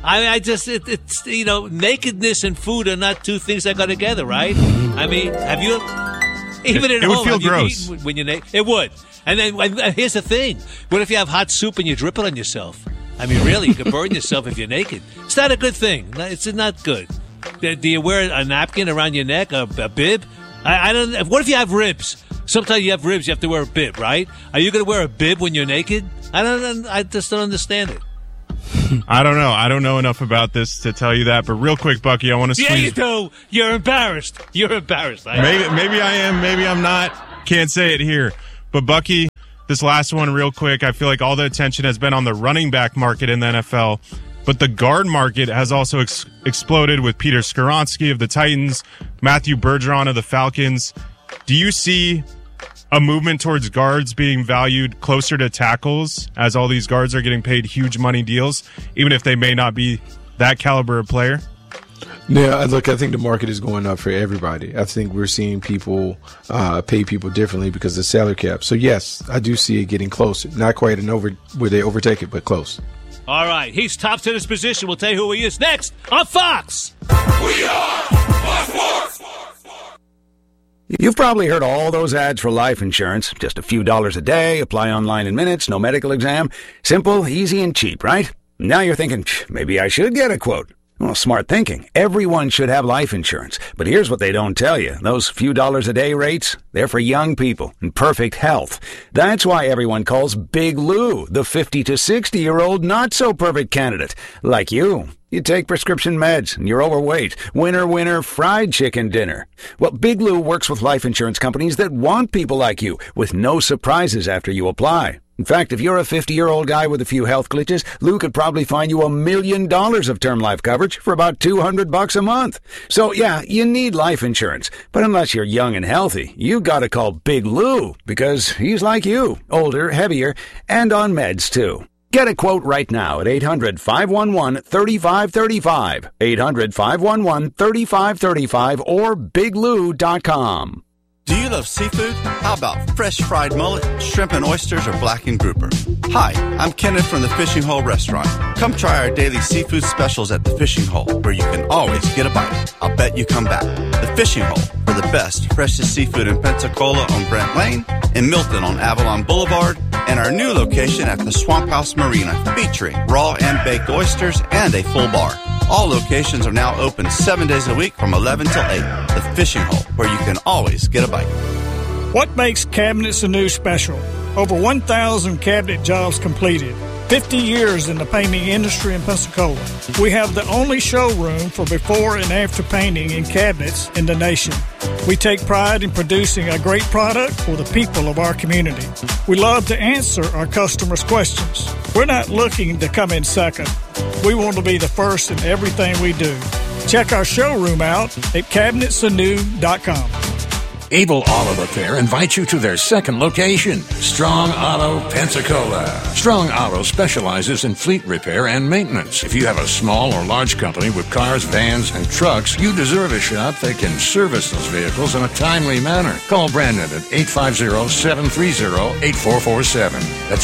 nakedness and food are not two things that go together, right? I mean, have you, even at it home, would feel have you gross. eaten when you're naked? It would. And then here's the thing. What if you have hot soup and you drip it on yourself? I mean, really, you could burn yourself if you're naked. It's not a good thing. It's not good. Do you wear a napkin around your neck, a bib? I don't. What if you have ribs? Sometimes you have ribs, you have to wear a bib, right? Are you going to wear a bib when you're naked? I just don't understand it. I don't know. I don't know enough about this to tell you that. But real quick, Bucky, I want to squeeze. Yeah, you do. You're embarrassed. You're embarrassed. Maybe I am. Maybe I'm not. Can't say it here. But Bucky, this last one real quick. I feel like all the attention has been on the running back market in the NFL. But the guard market has also exploded with Peter Skoronski of the Titans, Matthew Bergeron of the Falcons. Do you see a movement towards guards being valued closer to tackles as all these guards are getting paid huge money deals, even if they may not be that caliber of player? Yeah, look, I think the market is going up for everybody. I think we're seeing people pay people differently because of the salary cap. So, yes, I do see it getting closer. Not quite where they overtake it, but close. All right, he's tops in his position. We'll tell you who he is next on Fox. We are Fox Sports. You've probably heard all those ads for life insurance. Just a few dollars a day, apply online in minutes, no medical exam. Simple, easy, and cheap, right? Now you're thinking, maybe I should get a quote. Well, smart thinking. Everyone should have life insurance. But here's what they don't tell you. Those few dollars a day rates, they're for young people in perfect health. That's why everyone calls Big Lou the 50 to 60-year-old not-so-perfect candidate. Like you. You take prescription meds, and you're overweight. Winner, fried chicken dinner. Well, Big Lou works with life insurance companies that want people like you, with no surprises after you apply. In fact, if you're a 50-year-old guy with a few health glitches, Lou could probably find you $1 million of term life coverage for about $200 a month. So, yeah, you need life insurance. But unless you're young and healthy, you gotta call Big Lou, because he's like you, older, heavier, and on meds, too. Get a quote right now at 800-511-3535, 800-511-3535, or biglou.com. Do you love seafood? How about fresh fried mullet, shrimp and oysters, or blackened grouper? Hi, I'm Kenneth from the Fishing Hole Restaurant. Come try our daily seafood specials at the Fishing Hole, where you can always get a bite. I'll bet you come back. The Fishing Hole, for the best, freshest seafood in Pensacola on Brent Lane, in Milton on Avalon Boulevard, and our new location at the Swamp House Marina, featuring raw and baked oysters and a full bar. All locations are now open 7 days a week from 11 till 8. The Fishing Hole, where you can always get a bite. What makes Cabinets Anew special? Over 1,000 cabinet jobs completed. 50 years in the painting industry in Pensacola. We have the only showroom for before and after painting in cabinets in the nation. We take pride in producing a great product for the people of our community. We love to answer our customers' questions. We're not looking to come in second. We want to be the first in everything we do. Check our showroom out at cabinetsanew.com. Able Auto Repair invites you to their second location, Strong Auto Pensacola. Strong Auto specializes in fleet repair and maintenance. If you have a small or large company with cars, vans, and trucks, you deserve a shop that can service those vehicles in a timely manner. Call Brandon at 850-730-8447. That's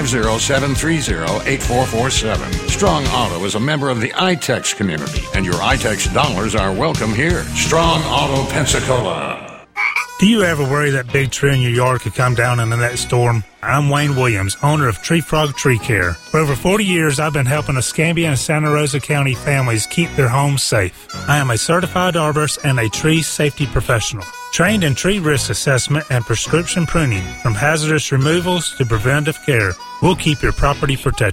850-730-8447. Strong Auto is a member of the iTex community, and your iTex dollars are welcome here. Strong Auto Pensacola. Do you ever worry that big tree in your yard could come down in the next storm? I'm Wayne Williams, owner of Tree Frog Tree Care. For over 40 years, I've been helping Escambia and Santa Rosa County families keep their homes safe. I am a certified arborist and a tree safety professional, trained in tree risk assessment and prescription pruning. From hazardous removals to preventive care, we'll keep your property protected.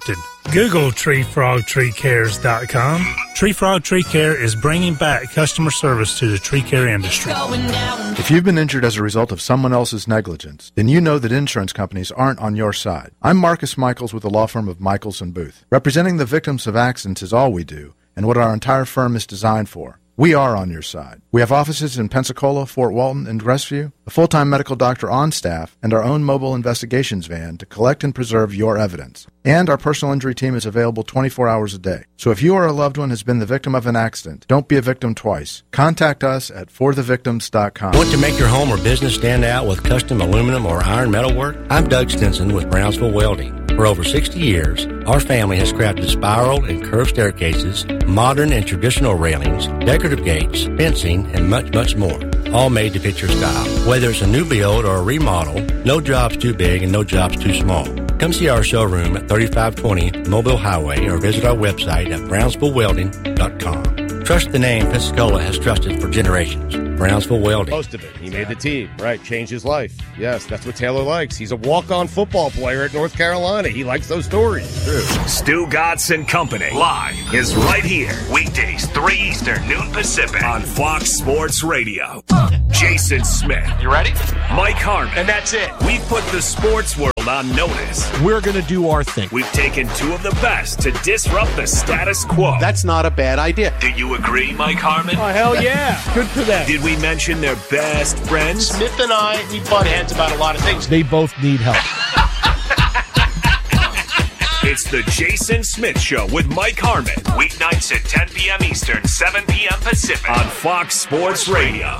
Google TreeFrogTreeCares.com. Tree Frog Tree Care is bringing back customer service to the tree care industry. If you've been injured as a result of someone else's negligence, then you know that insurance companies aren't on your side. I'm Marcus Michaels with the law firm of Michaels & Booth. Representing the victims of accidents is all we do, and what our entire firm is designed for. We are on your side. We have offices in Pensacola, Fort Walton, and Crestview, a full-time medical doctor on staff, and our own mobile investigations van to collect and preserve your evidence. And our personal injury team is available 24 hours a day. So if you or a loved one has been the victim of an accident, don't be a victim twice. Contact us at forthevictims.com. Want to make your home or business stand out with custom aluminum or iron metal work? I'm Doug Stinson with Brownsville Welding. For over 60 years, our family has crafted spiral and curved staircases, modern and traditional railings, decorative gates, fencing, and much, much more. All made to fit your style. Whether it's a new build or a remodel, no job's too big and no job's too small. Come see our showroom at 3520 Mobile Highway or visit our website at brownsvillewelding.com. Trust the name Pensacola has trusted for generations. Brownsville Welding. Most of it. He made the team. Right. Changed his life. Yes, that's what Taylor likes. He's a walk-on football player at North Carolina. He likes those stories. True. Stu Gatz and Company live is right here. Weekdays, 3 Eastern, noon Pacific on Fox Sports Radio. Jason Smith. You ready? Mike Harmon. And that's it. We've put the sports world on notice. We're going to do our thing. We've taken two of the best to disrupt the status quo. That's not a bad idea. Do you agree, Mike Harmon? Oh, hell yeah. Good for them. Did we mention their best friends? Smith and I, we butt heads about a lot of things. They both need help. It's the Jason Smith Show with Mike Harmon. Weeknights at 10 p.m. Eastern, 7 p.m. Pacific on Fox Sports Radio.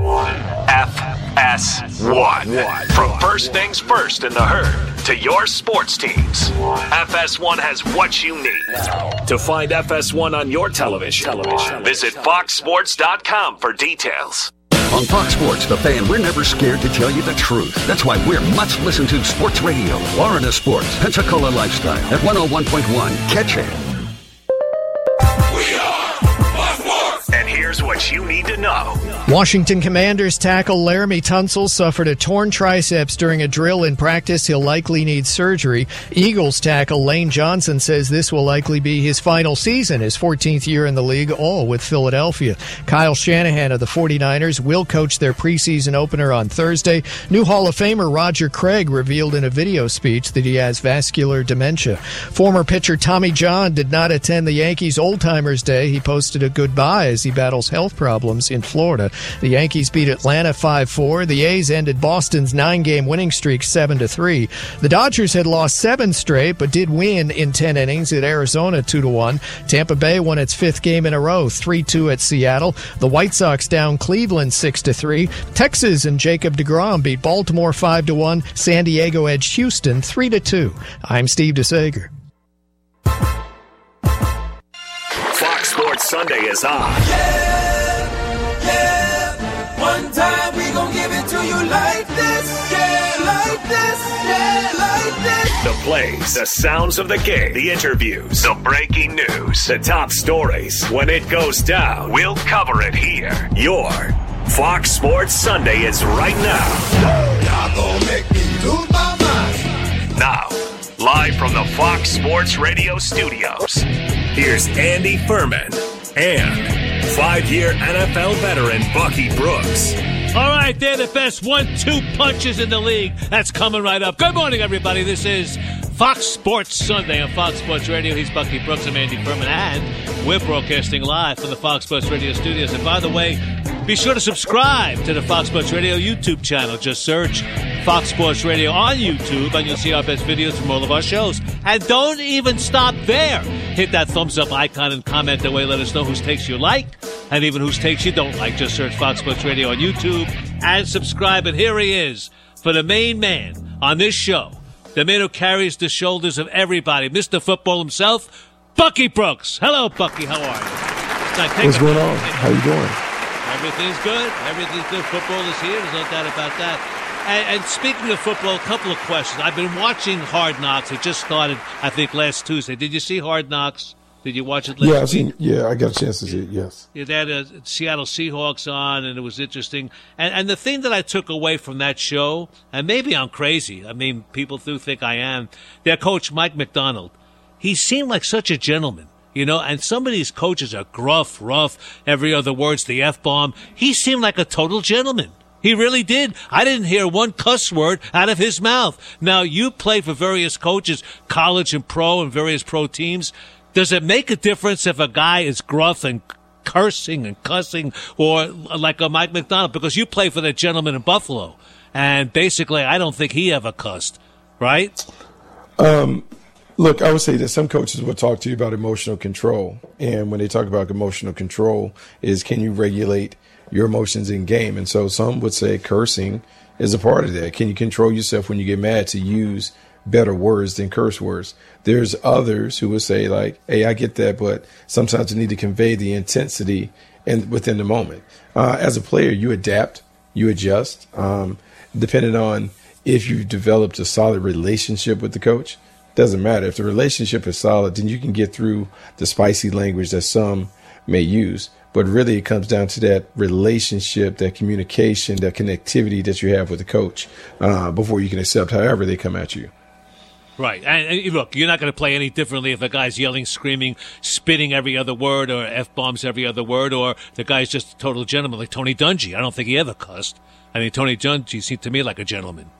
FS1. From first things first in the herd to your sports teams, FS1 has what you need. To find FS1 on your television, visit foxsports.com for details. On Fox Sports, The Fan, we're never scared to tell you the truth. That's why we're much listened to sports radio. Florida Sports, Pensacola Lifestyle at 101.1. Catch it. And here's what you need to know. Washington Commanders tackle Laramie Tunsil suffered a torn triceps during a drill in practice. He'll likely need surgery. Eagles tackle Lane Johnson says this will likely be his final season, his 14th year in the league, all with Philadelphia. Kyle Shanahan of the 49ers will coach their preseason opener on Thursday. New Hall of Famer Roger Craig revealed in a video speech that he has vascular dementia. Former pitcher Tommy John did not attend the Yankees Old Timers Day. He posted a goodbye as he battles health problems in Florida. The Yankees beat Atlanta 5-4. The A's ended Boston's 9-game winning streak 7-3. The Dodgers had lost 7 straight, but did win in 10 innings at Arizona 2-1. Tampa Bay won its 5th game in a row, 3-2 at Seattle. The White Sox down Cleveland 6-3. Texas and Jacob deGrom beat Baltimore 5-1. San Diego edged Houston 3-2. I'm Steve DeSager. Fox Sports Sunday is on. One time we gon' give it to you like this, yeah, like this, yeah, like this. The plays, the sounds of the game, the interviews, the breaking news, the top stories. When it goes down, we'll cover it here. Your Fox Sports Sunday is right now. Y'all gon' make me lose my mind. Now, live from the Fox Sports Radio studios, here's Andy Furman and 5-year NFL veteran Bucky Brooks. All right, they're the best 1-2 punches in the league. That's coming right up. Good morning, everybody. This is Fox Sports Sunday on Fox Sports Radio. He's Bucky Brooks. I'm Andy Furman, and we're broadcasting live from the Fox Sports Radio studios. And by the way, be sure to subscribe to the Fox Sports Radio YouTube channel. Just search Fox Sports Radio on YouTube, and you'll see our best videos from all of our shows. And don't even stop there. Hit that thumbs up icon and comment away. Let us know whose takes you like and even whose takes you don't like. Just search Fox Sports Radio on YouTube and subscribe. And here he is for the main man on this show, the man who carries the shoulders of everybody, Mr. Football himself, Bucky Brooks. Hello, Bucky. How are you? What's going on? How you doing? Everything's good. Everything's good. Football is here. There's no doubt about that. And speaking of football, a couple of questions. I've been watching Hard Knocks. It just started, I think, last Tuesday. Did you see Hard Knocks? Did you watch it last week? I got a chance to see it, yes. They had Seattle Seahawks on, and it was interesting. And the thing that I took away from that show, and maybe I'm crazy. I mean, people do think I am. Their coach, Mike McDonald, he seemed like such a gentleman. You know, and some of these coaches are gruff, rough, every other word's the F-bomb. He seemed like a total gentleman. He really did. I didn't hear one cuss word out of his mouth. Now, you play for various coaches, college and pro, and various pro teams. Does it make a difference if a guy is gruff and cursing and cussing, or like a Mike McDonald? Because you play for that gentleman in Buffalo, and basically I don't think he ever cussed, right? Look, I would say that some coaches will talk to you about emotional control. And when they talk about emotional control is, can you regulate your emotions in game? And so some would say cursing is a part of that. Can you control yourself when you get mad to use better words than curse words? There's others who would say like, hey, I get that, but sometimes you need to convey the intensity within the moment. As a player, you adapt, you adjust, depending on if you've developed a solid relationship with the coach. Doesn't matter. If the relationship is solid, then you can get through the spicy language that some may use. But really, it comes down to that relationship, that communication, that connectivity that you have with the coach before you can accept however they come at you. Right. And look, you're not going to play any differently if a guy's yelling, screaming, spitting every other word, or F-bombs every other word, or the guy's just a total gentleman like Tony Dungy. I don't think he ever cussed. I mean, Tony Dungy seemed to me like a gentleman.